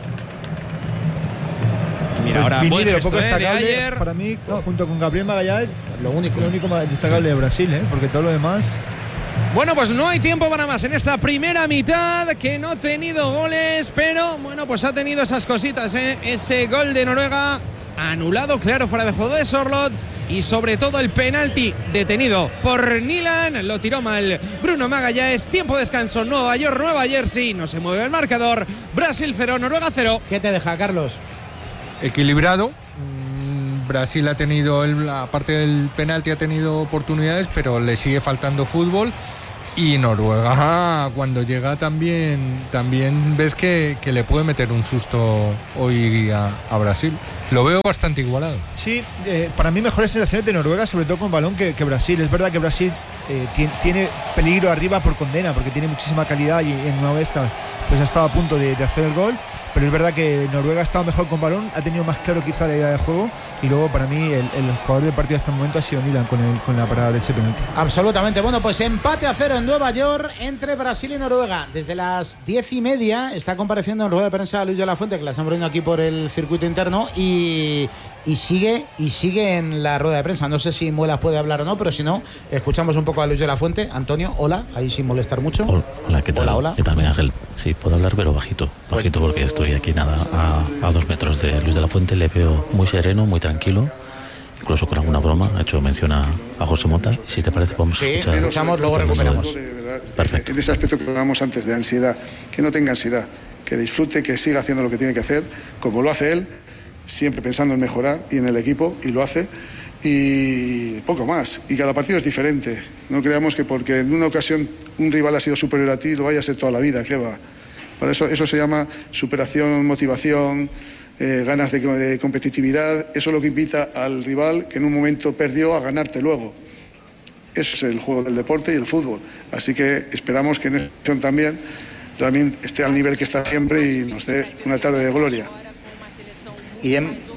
Mira, ahora Vini, buen de lo gesto, poco destacable de Ayer. para mí, junto con Gabriel Magallanes, lo único más destacable de Brasil, porque todo lo demás. Bueno, pues no hay tiempo para más en esta primera mitad, que no ha tenido goles, pero bueno, pues ha tenido esas cositas, ese gol de Noruega anulado, claro, fuera de juego de Sorloth, y sobre todo el penalti detenido por Nilan, lo tiró mal Bruno Magallanes. Tiempo de descanso, Nueva York, Nueva Jersey, no se mueve el marcador, Brasil 0, Noruega 0. ¿Qué te deja, Carlos? Equilibrado. Brasil ha tenido, aparte del penalti, ha tenido oportunidades, pero le sigue faltando fútbol. Y Noruega, cuando llega, también ves que le puede meter un susto hoy a Brasil. Lo veo bastante igualado. Sí, para mí mejores sensaciones de Noruega, sobre todo con balón, que Brasil. Es verdad que Brasil tiene peligro arriba por condena, porque tiene muchísima calidad y en una de estas pues ha estado a punto de hacer el gol. Pero es verdad que Noruega ha estado mejor con balón, ha tenido más claro quizá la idea de juego, y luego para mí el jugador del partido hasta el momento ha sido Nilan con la parada de ese penalti. Absolutamente. Bueno, pues empate a 0 en Nueva York entre Brasil y Noruega. Desde las 10:30 está compareciendo en rueda de prensa Luis de la Fuente, que la están poniendo aquí por el circuito interno, y sigue en la rueda de prensa. No sé si Muelas puede hablar o no, pero si no, escuchamos un poco a Luis de la Fuente. Antonio, hola, ahí sin molestar mucho. Hola, ¿qué tal? Hola. ¿Qué tal, Miguel Ángel? Sí, puedo hablar, pero bajito porque estoy aquí nada a 2 metros de Luis de la Fuente. Le veo muy sereno, muy tranquilo, incluso con alguna broma. Ha hecho mención a José Mota. Si te parece, vamos a escuchar. Sí, escuchamos, luego recuperamos. Perfecto. En ese aspecto que hablábamos antes de ansiedad, que no tenga ansiedad, que disfrute, que siga haciendo lo que tiene que hacer, como lo hace él, siempre pensando en mejorar y en el equipo, y lo hace, y poco más. Y cada partido es diferente. No creamos que porque en una ocasión un rival ha sido superior a ti, lo vaya a ser toda la vida. ¿Qué va? Para eso se llama superación, motivación, ganas de competitividad. Eso es lo que invita al rival que en un momento perdió a ganarte luego. Eso es el juego del deporte y el fútbol. Así que esperamos que en esta ocasión también esté al nivel que está siempre y nos dé una tarde de gloria. E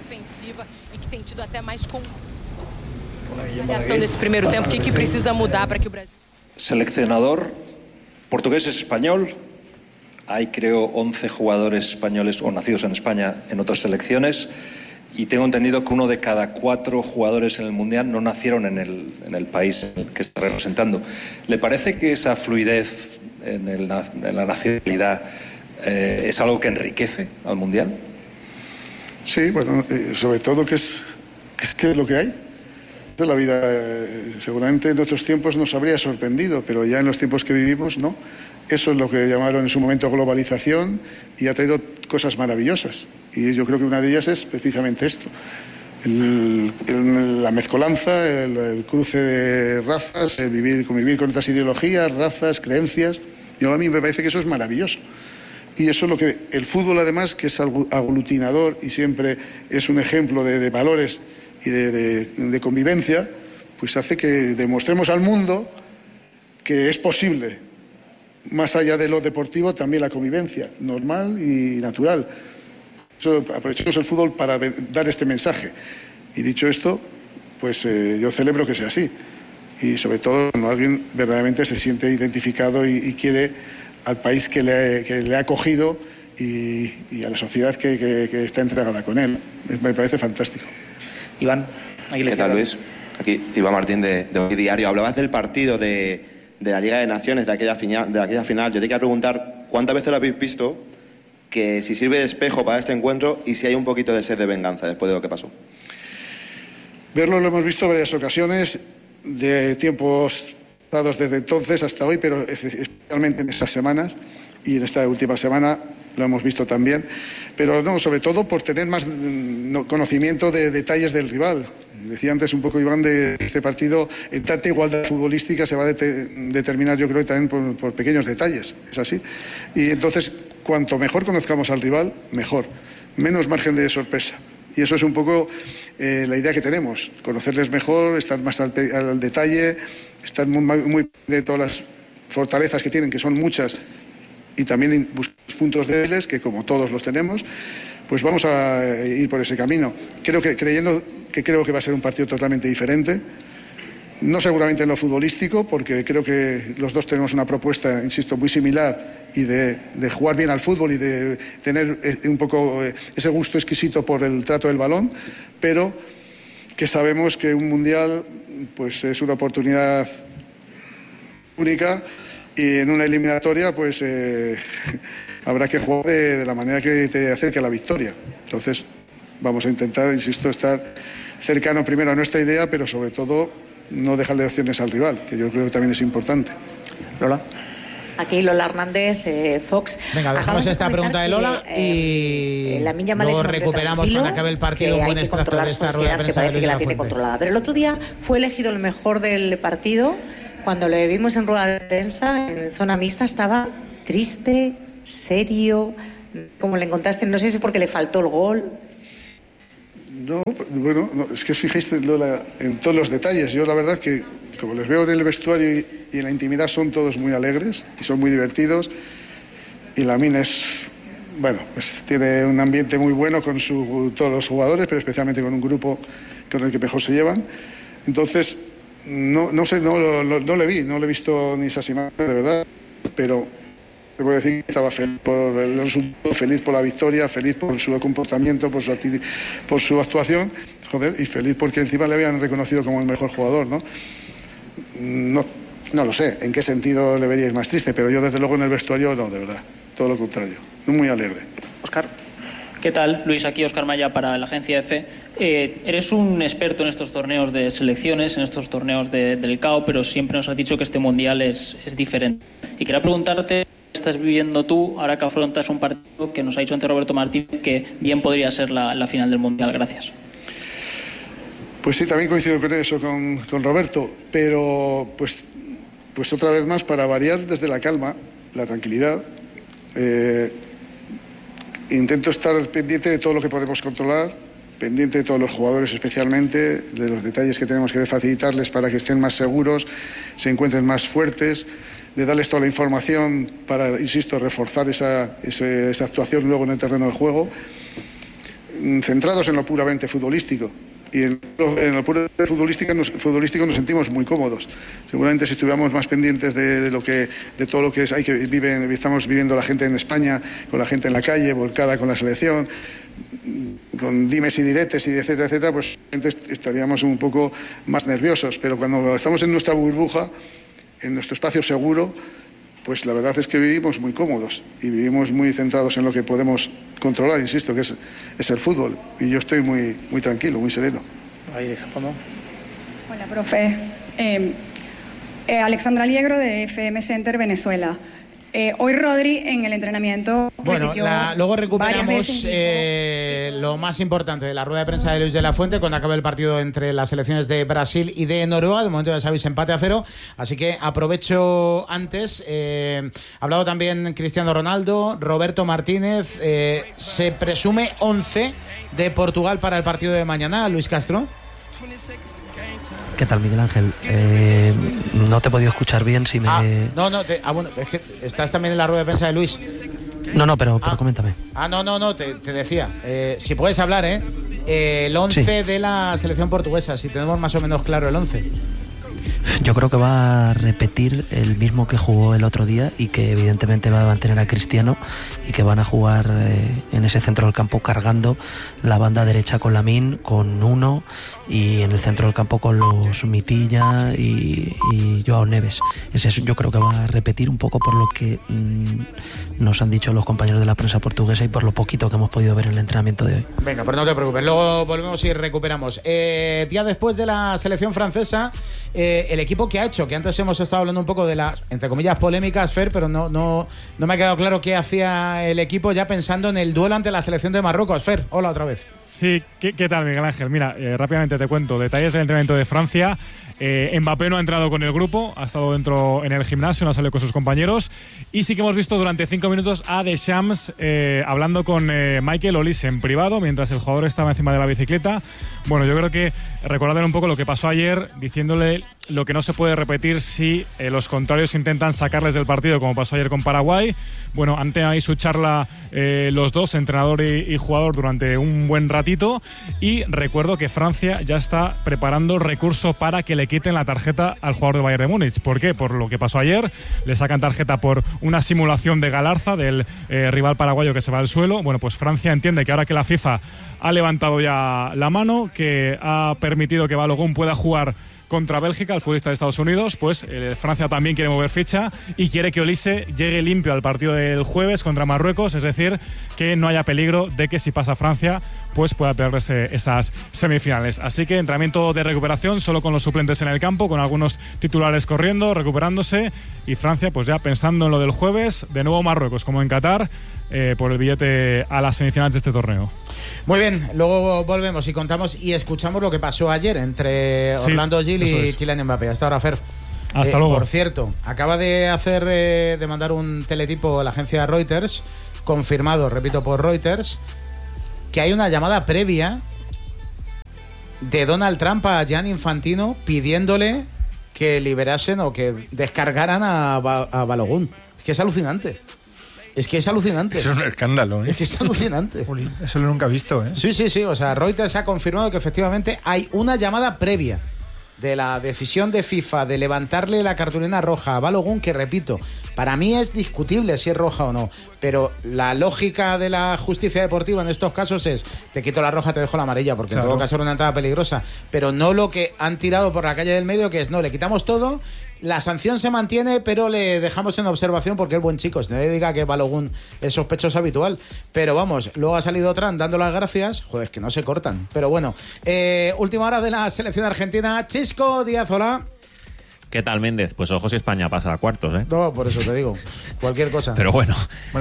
nesse primeiro tempo, ¿qué precisa mudar para que o Brasil? Seleccionador portugués es español. Hay, creo, 11 jugadores españoles o nacidos en España en otras selecciones, y tengo entendido que 1 de cada 4 jugadores en el Mundial no nacieron en el país que está representando. ¿Le parece que esa fluidez en la nacionalidad es algo que enriquece al Mundial? Sí, bueno, sobre todo que es lo que hay. La vida seguramente en otros tiempos nos habría sorprendido, pero ya en los tiempos que vivimos no. Eso es lo que llamaron en su momento globalización, y ha traído cosas maravillosas. Y yo creo que una de ellas es precisamente esto. La mezcolanza, el cruce de razas, convivir con otras ideologías, razas, creencias. A mí me parece que eso es maravilloso. Y eso es lo que el fútbol, además, que es aglutinador y siempre es un ejemplo de valores y de convivencia, pues hace que demostremos al mundo que es posible, más allá de lo deportivo, también la convivencia normal y natural. Aprovechemos el fútbol para dar este mensaje. Y dicho esto, pues yo celebro que sea así. Y sobre todo cuando alguien verdaderamente se siente identificado y quiere al país que le ha acogido y a la sociedad que está entregada con él. Me parece fantástico. Iván, aquí ¿qué tal, Luis? Aquí Iván Martín de Hoy Diario. Hablabas del partido de la Liga de Naciones, de aquella final. Yo te quería preguntar cuántas veces lo habéis visto, que si sirve de espejo para este encuentro y si hay un poquito de sed de venganza después de lo que pasó. Verlo lo hemos visto en varias ocasiones, de tiempos dados desde entonces hasta hoy, pero especialmente en estas semanas y en esta última semana lo hemos visto también, pero no, sobre todo por tener más conocimiento de detalles del rival. Decía antes un poco, Iván, de este partido, en tanta igualdad futbolística se va a determinar, yo creo, también por pequeños detalles, es así. Y entonces, cuanto mejor conozcamos al rival, mejor. menos margen de sorpresa. Y eso es un poco la idea que tenemos, conocerles mejor, estar más al detalle, estar muy de todas las fortalezas que tienen, que son muchas, y también buscar puntos débiles, que como todos los tenemos, pues vamos a ir por ese camino. Creo que va a ser un partido totalmente diferente, no seguramente en lo futbolístico, porque creo que los dos tenemos una propuesta, insisto, muy similar, y de jugar bien al fútbol y de tener un poco ese gusto exquisito por el trato del balón, pero que sabemos que un mundial pues es una oportunidad única, y en una eliminatoria pues habrá que jugar de la manera que te acerque a la victoria. Entonces vamos a intentar, insisto, estar cercano primero a nuestra idea, pero sobre todo no dejarle opciones al rival, que yo creo que también es importante. Lola. Aquí Lola Hernández, Fox. Venga, dejamos esta pregunta de Lola y luego recuperamos cuando acabe el partido un buen extracto de esta rueda de prensa. Que parece que la tiene controlada. Pero el otro día fue elegido el mejor del partido. Cuando le vimos en rueda de prensa, en zona mixta, estaba triste, serio. ¿Cómo le encontraste? No sé si es porque le faltó el gol. No, bueno, es que os fijáis, Lola, en todos los detalles. Yo la verdad que, como les veo en el vestuario y en la intimidad, son todos muy alegres y son muy divertidos. Y Lamine bueno, pues tiene un ambiente muy bueno con todos los jugadores, pero especialmente con un grupo con el que mejor se llevan. Entonces, no sé, no le vi, no le he visto ni esas imágenes, de verdad, pero te puedo decir que estaba feliz por el resultado, feliz por la victoria, feliz por su comportamiento, por su actuación, joder, y feliz porque encima le habían reconocido como el mejor jugador, ¿no? No lo sé en qué sentido le veríais más triste, pero yo desde luego en el vestuario no, de verdad, todo lo contrario, muy alegre. Óscar. ¿Qué tal, Luis? Aquí Óscar Maya para la agencia EFE. Eres un experto en estos torneos de selecciones, en estos torneos del CAO, pero siempre nos has dicho que este mundial es diferente. Y quería preguntarte, ¿qué estás viviendo tú ahora que afrontas un partido que nos ha dicho antes Roberto Martín que bien podría ser la final del mundial? Gracias. Pues sí, también coincido con eso, con Roberto, pero pues otra vez más, para variar desde la calma, la tranquilidad, intento estar pendiente de todo lo que podemos controlar, pendiente de todos los jugadores especialmente, de los detalles que tenemos que facilitarles para que estén más seguros, se encuentren más fuertes, de darles toda la información para, insisto, reforzar esa actuación luego en el terreno de juego, centrados en lo puramente futbolístico. Y en lo puramente futbolístico nos sentimos muy cómodos. Seguramente si estuviéramos más pendientes de todo lo que estamos viviendo la gente en España, con la gente en la calle, volcada con la selección, con dimes y diretes y etcétera, etcétera, pues estaríamos un poco más nerviosos. Pero cuando estamos en nuestra burbuja, en nuestro espacio seguro, pues la verdad es que vivimos muy cómodos y vivimos muy centrados en lo que podemos controlar, insisto, que es el fútbol. Y yo estoy muy tranquilo, muy sereno. Ahí dice fondo. Hola, profe. Alexandra Liegro de FM Center Venezuela. Hoy Rodri en el entrenamiento luego recuperamos lo más importante de la rueda de prensa de Luis de la Fuente cuando acabe el partido entre las selecciones de Brasil y de Noruega. De momento ya sabéis, empate a 0, así que aprovecho antes. Ha hablado también Cristiano Ronaldo, Roberto Martínez. Se presume 11 de Portugal para el partido de mañana. Luis Castro. ¿Qué tal, Miguel Ángel? No te he podido escuchar bien si me... bueno, es que estás también en la rueda de prensa de Luis. No, pero coméntame. Te decía. Si puedes hablar, el 11 sí. De la selección portuguesa, si tenemos más o menos claro el 11. Yo creo que va a repetir el mismo que jugó el otro día y que evidentemente va a mantener a Cristiano y que van a jugar en ese centro del campo cargando la banda derecha con Lamine, con Nuno y en el centro del campo con los Mitilla y Joao Neves. Yo creo que va a repetir un poco por lo que nos han dicho los compañeros de la prensa portuguesa y por lo poquito que hemos podido ver en el entrenamiento de hoy. Venga, pero no te preocupes, luego volvemos y recuperamos. Día después de la selección francesa, el equipo equipo que ha hecho, que antes hemos estado hablando un poco de las, entre comillas, polémicas, Fer, pero no me ha quedado claro qué hacía el equipo ya pensando en el duelo ante la selección de Marruecos. Fer, hola otra vez. Sí, ¿qué tal, Miguel Ángel? Mira, rápidamente te cuento detalles del entrenamiento de Francia. Mbappé no ha entrado con el grupo, ha estado dentro en el gimnasio, no ha salido con sus compañeros. Y sí que hemos visto durante 5 minutos a Deschamps hablando con Michael Olise en privado, mientras el jugador estaba encima de la bicicleta. Bueno, yo creo que recordarle un poco lo que pasó ayer, diciéndole lo que no se puede repetir si los contrarios intentan sacarles del partido, como pasó ayer con Paraguay. Bueno, han tenido ahí su charla los dos, entrenador y jugador, durante un buen ratito. Y recuerdo que Francia ya está preparando recurso para que le quiten la tarjeta al jugador de Bayern de Múnich. ¿Por qué? Por lo que pasó ayer. Le sacan tarjeta por una simulación de Galarza del rival paraguayo que se va al suelo. Bueno, pues Francia entiende que ahora que la FIFA ha levantado ya la mano, que ha permitido que Balogun pueda jugar contra Bélgica, el futbolista de Estados Unidos, pues Francia también quiere mover ficha y quiere que Olise llegue limpio al partido del jueves contra Marruecos, es decir, que no haya peligro de que si pasa Francia, pues pueda perderse esas semifinales. Así que entrenamiento de recuperación solo con los suplentes en el campo, con algunos titulares corriendo, recuperándose, y Francia pues ya pensando en lo del jueves, de nuevo Marruecos, como en Qatar, por el billete a las semifinales de este torneo. Muy bien, luego volvemos y contamos y escuchamos lo que pasó ayer entre Orlando Gil y Kylian Mbappé. Hasta ahora, Fer. Hasta luego. Por cierto, acaba de mandar un teletipo a la agencia Reuters, confirmado, repito, por Reuters, que hay una llamada previa de Donald Trump a Gianni Infantino pidiéndole que liberasen o que descargaran a Balogun. Es que es alucinante. Es que es alucinante. Es un escándalo, ¿eh? Es que es alucinante. Eso lo nunca he visto, ¿eh? Sí. O sea, Reuters ha confirmado que efectivamente hay una llamada previa de la decisión de FIFA de levantarle la cartulina roja a Balogun, que repito, para mí es discutible si es roja o no, pero la lógica de la justicia deportiva en estos casos es: te quito la roja, te dejo la amarilla, porque en todo caso era una entrada peligrosa, pero no lo que han tirado por la calle del medio, que es no, le quitamos todo. La sanción se mantiene, pero le dejamos en observación porque es buen chico. Nadie diga que Balogun es sospechoso habitual. Pero vamos, luego ha salido Trump dando las gracias. Joder, es que no se cortan. Pero bueno, última hora de la selección argentina. Chisco Díaz, hola. ¿Qué tal, Méndez? Pues ojo si España pasa a cuartos, ¿eh? No, por eso te digo. Cualquier cosa. Pero bueno.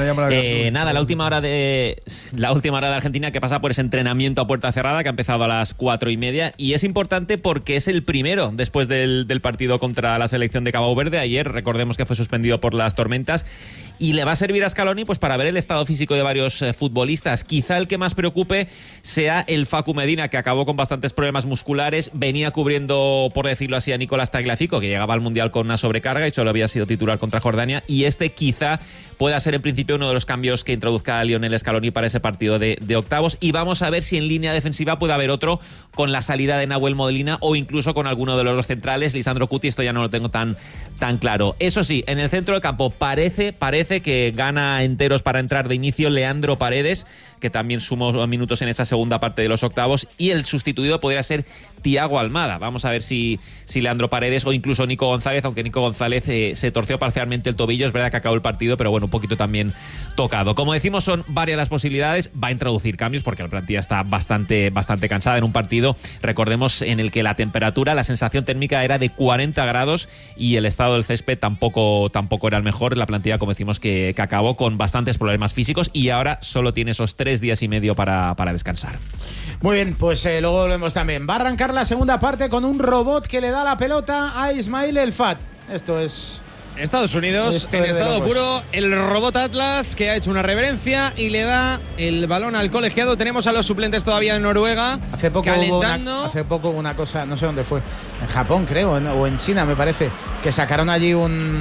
Nada, la última hora de Argentina, que pasa por ese entrenamiento a puerta cerrada que ha empezado a las 4:30, y es importante porque es el primero después del partido contra la selección de Cabo Verde. Ayer, recordemos que fue suspendido por las tormentas, y le va a servir a Scaloni pues para ver el estado físico de varios futbolistas. Quizá el que más preocupe sea el Facu Medina, que acabó con bastantes problemas musculares, venía cubriendo, por decirlo así, a Nicolás Tagliafico, que llegaba al Mundial con una sobrecarga y solo había sido titular contra Jordania, y este quizá pueda ser en principio uno de los cambios que introduzca Lionel Scaloni para ese partido de octavos, y vamos a ver si en línea defensiva puede haber otro con la salida de Nahuel Molina o incluso con alguno de los dos centrales. Lisandro Cuti, esto ya no lo tengo tan claro. Eso sí, en el centro del campo parece que gana enteros para entrar de inicio Leandro Paredes, que también sumó minutos en esa segunda parte de los octavos, y el sustituido podría ser Thiago Almada. Vamos a ver si Leandro Paredes o incluso Nico González, aunque Nico González se torció parcialmente el tobillo. Es verdad que acabó el partido, pero bueno, un poquito también tocado. Como decimos, son varias las posibilidades. Va a introducir cambios porque la plantilla está bastante cansada en un partido, recordemos, en el que la temperatura, la sensación térmica era de 40 grados y el estado del césped tampoco era el mejor. La plantilla, como decimos, que acabó con bastantes problemas físicos y ahora solo tiene esos 3 días y medio para descansar. Muy bien, pues luego volvemos también. Va a arrancar la segunda parte con un robot que le da la pelota a Ismail El Fat. Esto es Estados Unidos, en estado puro, el robot Atlas, que ha hecho una reverencia y le da el balón al colegiado. Tenemos a los suplentes todavía en Noruega. Hace poco hubo una cosa, no sé dónde fue, en Japón creo, o en China me parece, que sacaron allí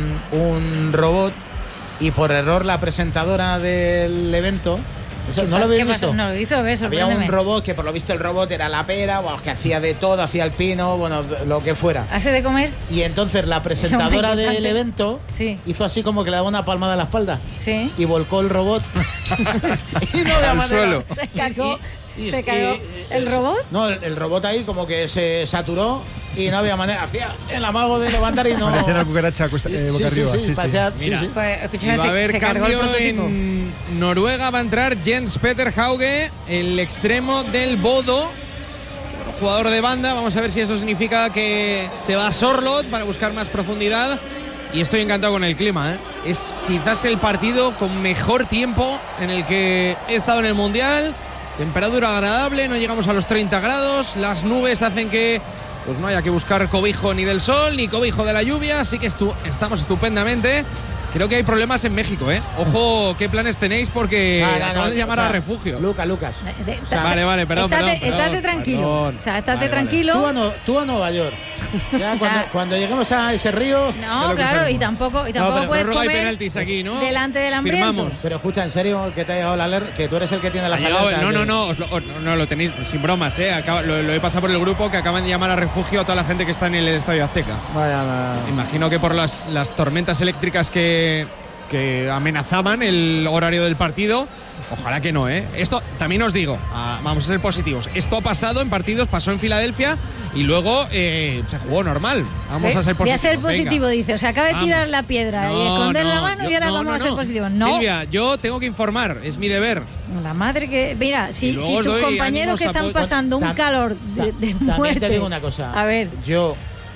un robot y por error la presentadora del evento... Eso, ¿no lo habéis visto? No lo hizo, ¿ves? Había un robot que por lo visto el robot era la pera, bueno, que hacía de todo, hacía el pino, bueno, lo que fuera. ¿Hace de comer? Y entonces la presentadora del evento hizo así como que le daba una palmada en la espalda. Sí. Y volcó el robot. Y no había manera. Suelo. ¿Se cagó el robot? No, el robot ahí como que se saturó y no había manera. Hacía el amago de levantar y no... Parecía una cucaracha boca arriba. Sí, parecía... Mira, pues, escúchame, va a haber cargó el cambio prototipo. en Noruega. Va a entrar Jens Peter Hauge, el extremo del Bodo. jugador de banda. Vamos a ver si eso significa que se va a Sorloth para buscar más profundidad. Y estoy encantado con el clima, ¿eh? Es quizás el partido con mejor tiempo en el que he estado en el Mundial. Temperatura agradable, no llegamos a los 30 grados. Las nubes hacen que pues no haya que buscar cobijo ni del sol ni cobijo de la lluvia. Así que estamos estupendamente. Creo que hay problemas en México, ¿eh? Ojo, ¿qué planes tenéis? Porque acaban de llamar a refugio. Lucas. Vale, perdón. Estate tranquilo. Perdón. O sea, estate tranquilo. Tú a Nueva York. Ya cuando lleguemos a ese río. No, claro, y tampoco puedes comer penaltis aquí, ¿no? delante del hambriento. Firmamos. Pero escucha, en serio, que te ha llegado la alerta, que tú eres el que tiene las alertas. No, lo tenéis sin bromas, ¿eh? Lo he pasado por el grupo que acaban de llamar a refugio a toda la gente que está en el Estadio Azteca. Vaya. Imagino que por las tormentas eléctricas que amenazaban el horario del partido. Ojalá que no, ¿eh? Esto también os digo, vamos a ser positivos. Esto ha pasado en partidos, pasó en Filadelfia y luego se jugó normal. Vamos a ser positivos. Voy a ser positivo, dice. O sea, acaba de tirar la piedra y esconder la mano y ahora vamos a ser positivos. No. Silvia, yo tengo que informar, es mi deber. La madre que. Mira, si tus compañeros que están pasando un calor de muerte. También te digo una cosa. A ver. Yo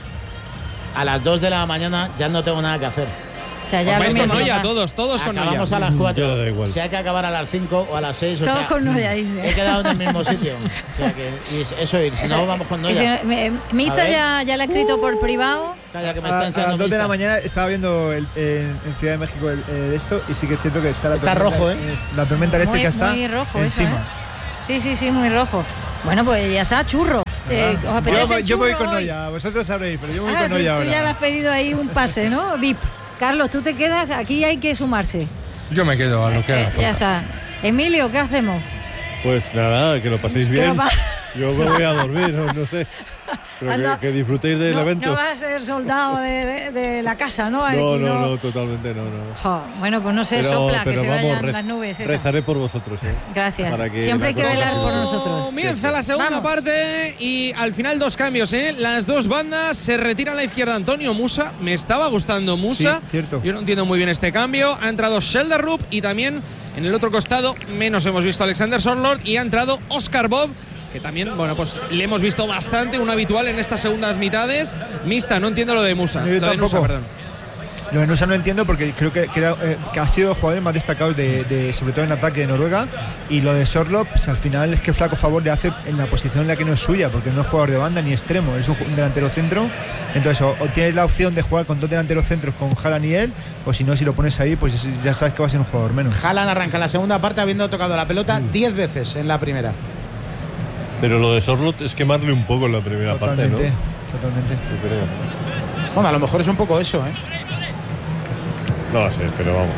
a las 2 de la mañana ya no tengo nada que hacer. O sea, ya vais con Noia, todos con Noia. Acabamos a las 4. Yo da igual. Si hay que acabar a las 5 o a las 6, todos con Noia, dice. He quedado en el mismo sitio. O sea que eso ir, si no vamos con Noia. Mita ya le ha escrito por privado. Calla, que me a está las 2 de la mañana estaba viendo en Ciudad de México esto y sí que es cierto que está rojo, ¿eh? La tormenta eléctrica está muy rojo encima. Eso, Sí, muy rojo. Bueno, pues ya está, churro. Yo voy con Noia, vosotros sabréis, pero yo voy con Noia ahora. Tú ya le has pedido ahí un pase, ¿no? VIP. Carlos, tú te quedas, aquí hay que sumarse. Yo me quedo a lo que haga falta. Ya está. Emilio, ¿qué hacemos? Pues nada, que lo paséis bien. Yo me voy a dormir, no sé. Pero que disfrutéis del evento. No vas a ser soldado de la casa, ¿no? No, totalmente no. Bueno, pues no se sopla, que se vayan las nubes. Rezaré por vosotros, ¿eh? Gracias. Siempre hay que velar por nosotros. Comienza la segunda parte y al final 2 cambios, ¿eh? Las 2 bandas se retiran a la izquierda Antonio Musa. Me estaba gustando Musa. Sí, cierto. Yo no entiendo muy bien este cambio. Ha entrado Schelderup y también en el otro costado menos hemos visto a Alexander Sorloth y ha entrado Oscar Bob, que también, bueno, pues le hemos visto bastante, un habitual en estas segundas mitades. Mista, no entiendo lo de Musa. Lo de Nusa, perdón. Lo de Nusa no entiendo porque creo que ha sido el jugador más destacado sobre todo en ataque de Noruega. Y lo de Sorloth, pues, al final es que flaco favor le hace en la posición en la que no es suya, porque no es jugador de banda ni extremo, es un delantero centro. Entonces o tienes la opción de jugar con 2 delanteros centros con Haaland y él, o si no, si lo pones ahí, pues ya sabes que va a ser un jugador menos. Haaland arranca la segunda parte habiendo tocado la pelota 10 veces en la primera. Pero lo de Sorloth es quemarle un poco en la primera parte, ¿no? Totalmente. Yo creo. Bueno, a lo mejor es un poco eso, ¿eh? No lo sé, pero vamos.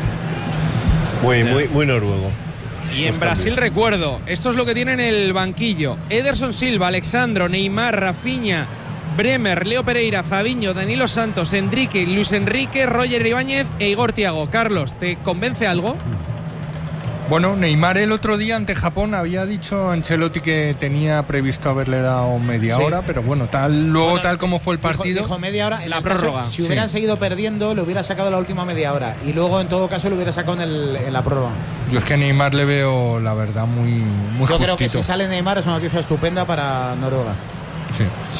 Muy noruego. Y en Brasil recuerdo, esto es lo que tiene en el banquillo: Ederson Silva, Alexandro, Neymar, Rafinha, Bremer, Leo Pereira, Fabinho, Danilo Santos, Enrique, Luis Enrique, Roger Ibáñez e Igor Thiago. Carlos, ¿te convence algo? Bueno, Neymar el otro día ante Japón había dicho a Ancelotti que tenía previsto haberle dado media hora, pero bueno, tal como fue el partido. Dijo media hora en la prórroga. Si hubieran seguido perdiendo, le hubiera sacado la última media hora y luego en todo caso lo hubiera sacado en la prórroga. Yo es que a Neymar le veo, la verdad, muy Yo justito. creo que si sale Neymar es una noticia estupenda para Noruega. Sí.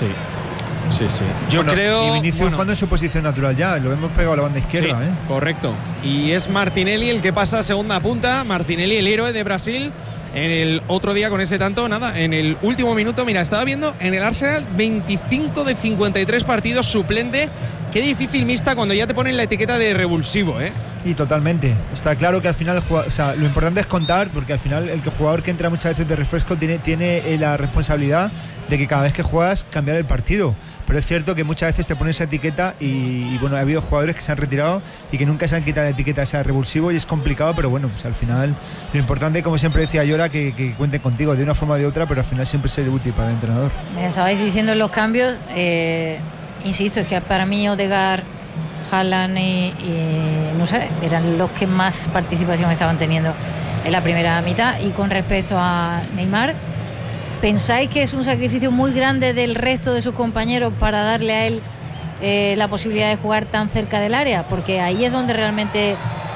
Yo creo. Y Vinicius jugando en su posición natural ya, lo hemos pegado a la banda izquierda, sí, correcto. Y es Martinelli el que pasa a segunda punta. Martinelli, el héroe de Brasil. En el otro día con ese tanto, nada, en el último minuto, mira, estaba viendo en el Arsenal 25 de 53 partidos suplente. Qué difícil, Mista, cuando ya te ponen la etiqueta de revulsivo, ¿eh? Y totalmente. Está claro que al final, lo importante es contar, porque al final el jugador que entra muchas veces de refresco tiene la responsabilidad de que cada vez que juegas cambiar el partido. Pero es cierto que muchas veces te ponen esa etiqueta y bueno, ha habido jugadores que se han retirado y que nunca se han quitado la etiqueta esa de revulsivo y es complicado, pero bueno, pues al final lo importante, como siempre decía Llora, que cuenten contigo de una forma o de otra, pero al final siempre ser útil para el entrenador. Me estabais diciendo los cambios, insisto, es que para mí Odegaard, Haaland y no sé, eran los que más participación estaban teniendo en la primera mitad. Y con respecto a Neymar, ¿pensáis que es un sacrificio muy grande del resto de sus compañeros para darle a él la posibilidad de jugar tan cerca del área? Porque ahí es donde realmente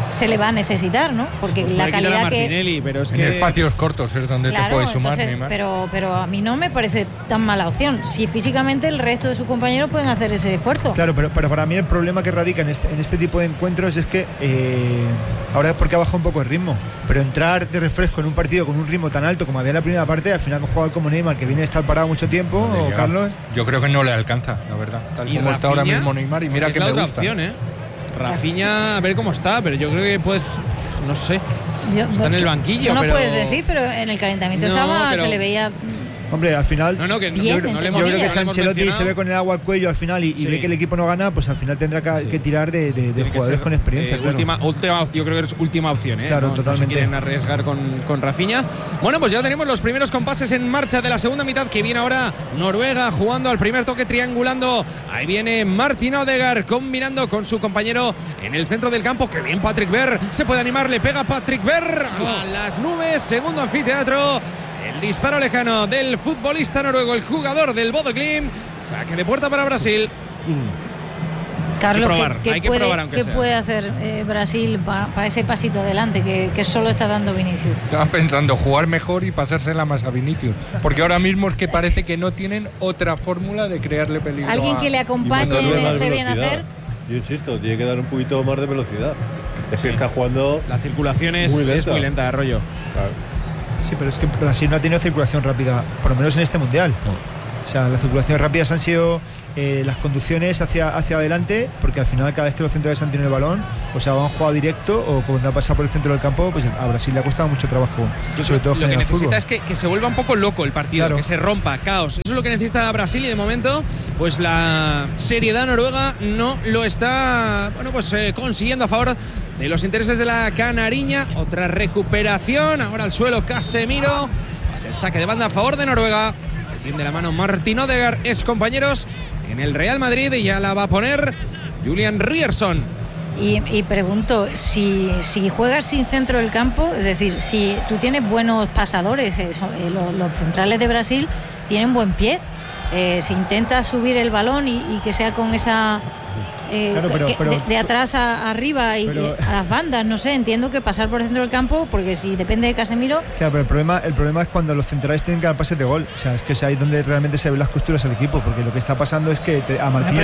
se le va a necesitar, ¿no? Porque pues la calidad que pero es en que espacios cortos es donde te puedes sumar, entonces, pero a mí no me parece tan mala opción. Si físicamente el resto de sus compañeros pueden hacer ese esfuerzo. Claro, pero para mí el problema que radica en este tipo de encuentros es que ahora es porque ha bajado un poco el ritmo, pero entrar de refresco en un partido con un ritmo tan alto como había en la primera parte, al final con un jugador como Neymar que viene a estar parado mucho tiempo, o Carlos. Yo creo que no le alcanza, la verdad. Tal como está ahora mismo Neymar, y mira que me gusta. Opción, Rafinha, a ver cómo está, pero yo creo que pues, no sé, está en el banquillo. Tú no pero... puedes decir, pero en el calentamiento se le veía. Hombre, al final, yo creo que si Ancelotti se ve con el agua al cuello al final y ve que el equipo no gana, pues al final tendrá que tirar de jugadores con experiencia. Claro. Última, yo creo que es última opción, Claro, no, totalmente. No se quieren arriesgar con Rafinha. Bueno, pues ya tenemos los primeros compases en marcha de la segunda mitad, que viene ahora Noruega jugando al primer toque, triangulando. Ahí viene Martin Odegaard combinando con su compañero en el centro del campo. Que bien Patrick Berg, se puede animar, le pega Patrick Berg a las nubes, segundo anfiteatro. El disparo lejano del futbolista noruego, el jugador del Bodø Glimt. Saque de puerta para Brasil. Carlos, hay que probar, aunque ¿qué sea. puede hacer Brasil para ese pasito adelante que solo está dando Vinicius? Estaba pensando jugar mejor y pasársela más a Vinicius, porque ahora mismo es que parece que no tienen otra fórmula de crearle peligro. Alguien que le acompañe en ese bien hacer. Yo insisto, tiene que dar un poquito más de velocidad. Es que está jugando. La circulación es muy lenta, Arroyo. Claro. Sí, pero es que Brasil no ha tenido circulación rápida, por lo menos en este mundial. O sea, las circulaciones rápidas han sido las conducciones hacia adelante, porque al final cada vez que los centrales han tenido el balón, o sea, han jugado directo o cuando ha pasado por el centro del campo, pues a Brasil le ha costado mucho trabajo. Sobre todo lo que necesita fútbol. es que se vuelva un poco loco el partido, claro. Que se rompa, caos. Eso es lo que necesita Brasil y de momento, pues la seriedad noruega no lo está, consiguiendo a favor de los intereses de la canariña. Otra recuperación, ahora al suelo Casemiro. Es el saque de banda a favor de Noruega. De la mano Martin Odegaard, es compañeros en el Real Madrid, y ya la va a poner Julian Ryerson. Y pregunto, si juegas sin centro del campo, es decir, si tú tienes buenos pasadores, los centrales de Brasil tienen buen pie, si intentas subir el balón y que sea con esa... Claro, pero, de atrás a arriba y a las bandas, no sé, entiendo que pasar por el centro del campo, porque si depende de Casemiro. Claro, pero el problema es cuando los centrales tienen que dar pases de gol. O sea, es que es ahí donde realmente se ven las costuras al equipo, porque lo que está pasando es que a Marquinhos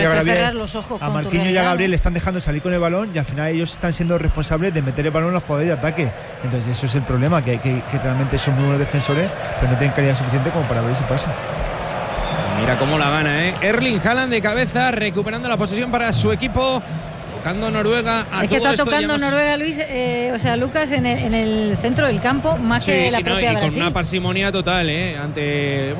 y a Gabriel le están dejando salir con el balón, y al final ellos están siendo responsables de meter el balón en la jugada de ataque. Entonces eso es el problema, que realmente son muy buenos defensores, pero no tienen calidad suficiente como para ver ese pase. Mira cómo la gana, Erling Haaland de cabeza, recuperando la posesión para su equipo, tocando Noruega. Es que está tocando Noruega, Luis, Lucas, en el centro del campo, más que la propia Brasil. Y con una parsimonia total, ante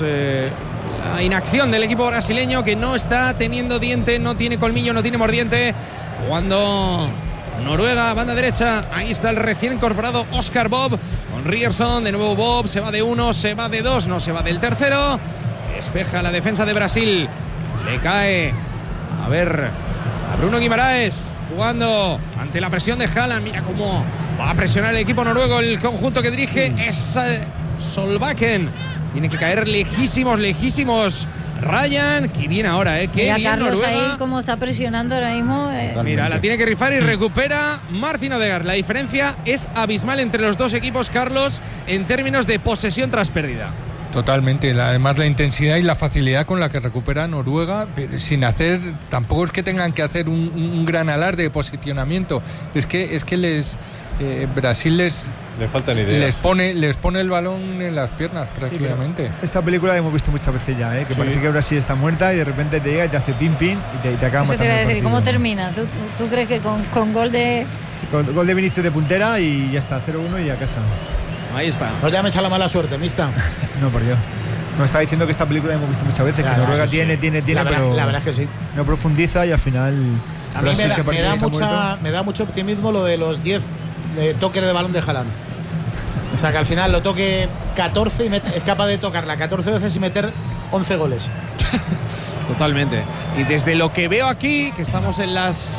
la inacción del equipo brasileño, que no está teniendo diente, no tiene colmillo, no tiene mordiente. Jugando Noruega, banda derecha, ahí está el recién incorporado Oscar Bob, con Ryerson, de nuevo Bob, se va de uno, se va de dos, no se va del tercero. Despeja la defensa de Brasil. Le cae a Bruno Guimaraes jugando ante la presión de Haaland. Mira cómo va a presionar el equipo noruego, el conjunto que dirige es Solbakken. Tiene que caer lejísimos Ryan. Qué bien ahora, qué mira, bien Carlos Noruega. Ahí como está presionando ahora mismo. Mira, la tiene que rifar y recupera Martin Odegaard. La diferencia es abismal entre los dos equipos, Carlos, en términos de posesión tras pérdida. Totalmente, además la intensidad y la facilidad con la que recupera Noruega, sin hacer, tampoco es que tengan que hacer un gran alarde de posicionamiento, es que Brasil les faltan ideas. Les pone el balón en las piernas prácticamente. Sí, esta película la hemos visto muchas veces ya, que parece que Brasil está muerta y de repente te llega y te hace pin y te acaba matando. Eso te iba a decir, ¿cómo termina? ¿Tú crees que con gol de...? Con gol de Vinicius de puntera y ya está, 0-1 y a casa. Ahí está. No llames a la mala suerte, mista. No, por Dios. Nos está diciendo que esta película la hemos visto muchas veces, claro, que Noruega tiene, pero la verdad es que sí. No profundiza y al final... A mí me da mucho optimismo lo de los 10 toques de balón de Haaland. O sea, que al final lo toque 14 y es capaz de tocarla 14 veces y meter 11 goles. Totalmente. Y desde lo que veo aquí, que estamos en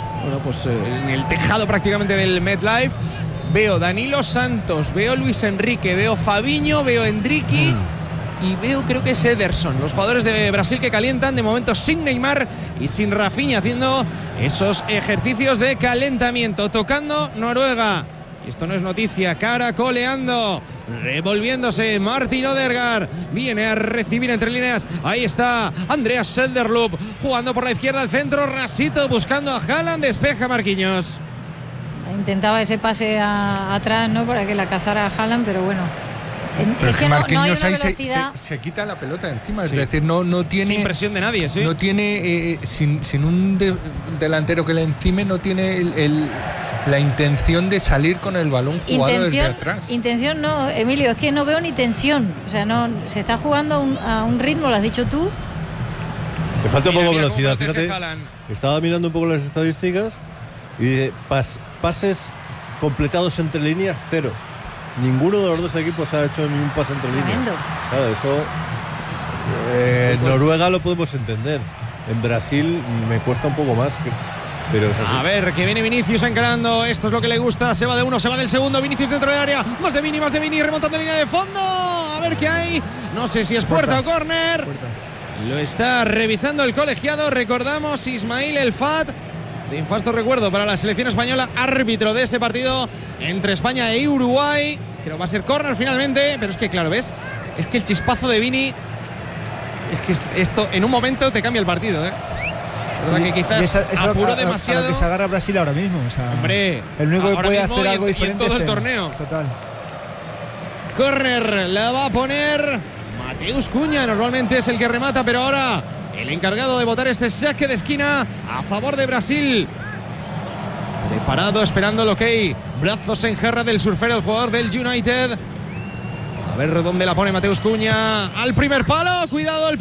en el tejado prácticamente del MetLife, veo Danilo Santos, veo Luis Enrique, veo Fabinho, veo Endricky. y creo que es Ederson. Los jugadores de Brasil que calientan, de momento sin Neymar y sin Rafinha, haciendo esos ejercicios de calentamiento. Tocando Noruega. Esto no es noticia, caracoleando, revolviéndose. Martin Odegaard viene a recibir entre líneas. Ahí está Andreas Söderlund jugando por la izquierda al centro. Rasito buscando a Haaland, despeja Marquinhos. Intentaba ese pase atrás, ¿no? Para que la cazara a Haaland, pero bueno. Pero es que Marquinhos no ahí se quita la pelota encima, es decir, no tiene. Sin presión de nadie, sí. No tiene, sin un delantero que le encime, no tiene la intención de salir con el balón jugado desde atrás. Intención no, Emilio, es que no veo ni tensión. O sea, no se está jugando a un ritmo, lo has dicho tú. Le falta un poco de velocidad, fíjate. Estaba mirando un poco las estadísticas y pases completados entre líneas, 0. Ninguno de los dos equipos ha hecho ningún pase entre líneas. Claro, eso Noruega lo podemos entender. En Brasil me cuesta un poco más. Pero es así. A ver, que viene Vinicius encarando. Esto es lo que le gusta. Se va de uno, se va del segundo. Vinicius dentro del área. Más de Vini, remontando línea de fondo. A ver qué hay. No sé si es puerta o córner. Lo está revisando el colegiado. Recordamos, Ismail El Fat, de infasto recuerdo para la selección española, árbitro de ese partido entre España e Uruguay. Creo que va a ser córner finalmente. Pero es que, claro, ¿ves? Es que el chispazo de Vini, es que esto en un momento te cambia el partido, ¿eh? Que quizás apuró demasiado. A lo que se agarra Brasil ahora mismo. O sea, hombre, el único que puede hacer algo diferente en todo es el torneo. Total. Córner la va a poner Mateus Cunha. Normalmente es el que remata, pero ahora el encargado de botar este saque de esquina a favor de Brasil. Preparado, esperando el ok. Brazos en jarra del surfero, el jugador del United. A ver dónde la pone Mateus Cunha. Al primer palo. Cuidado el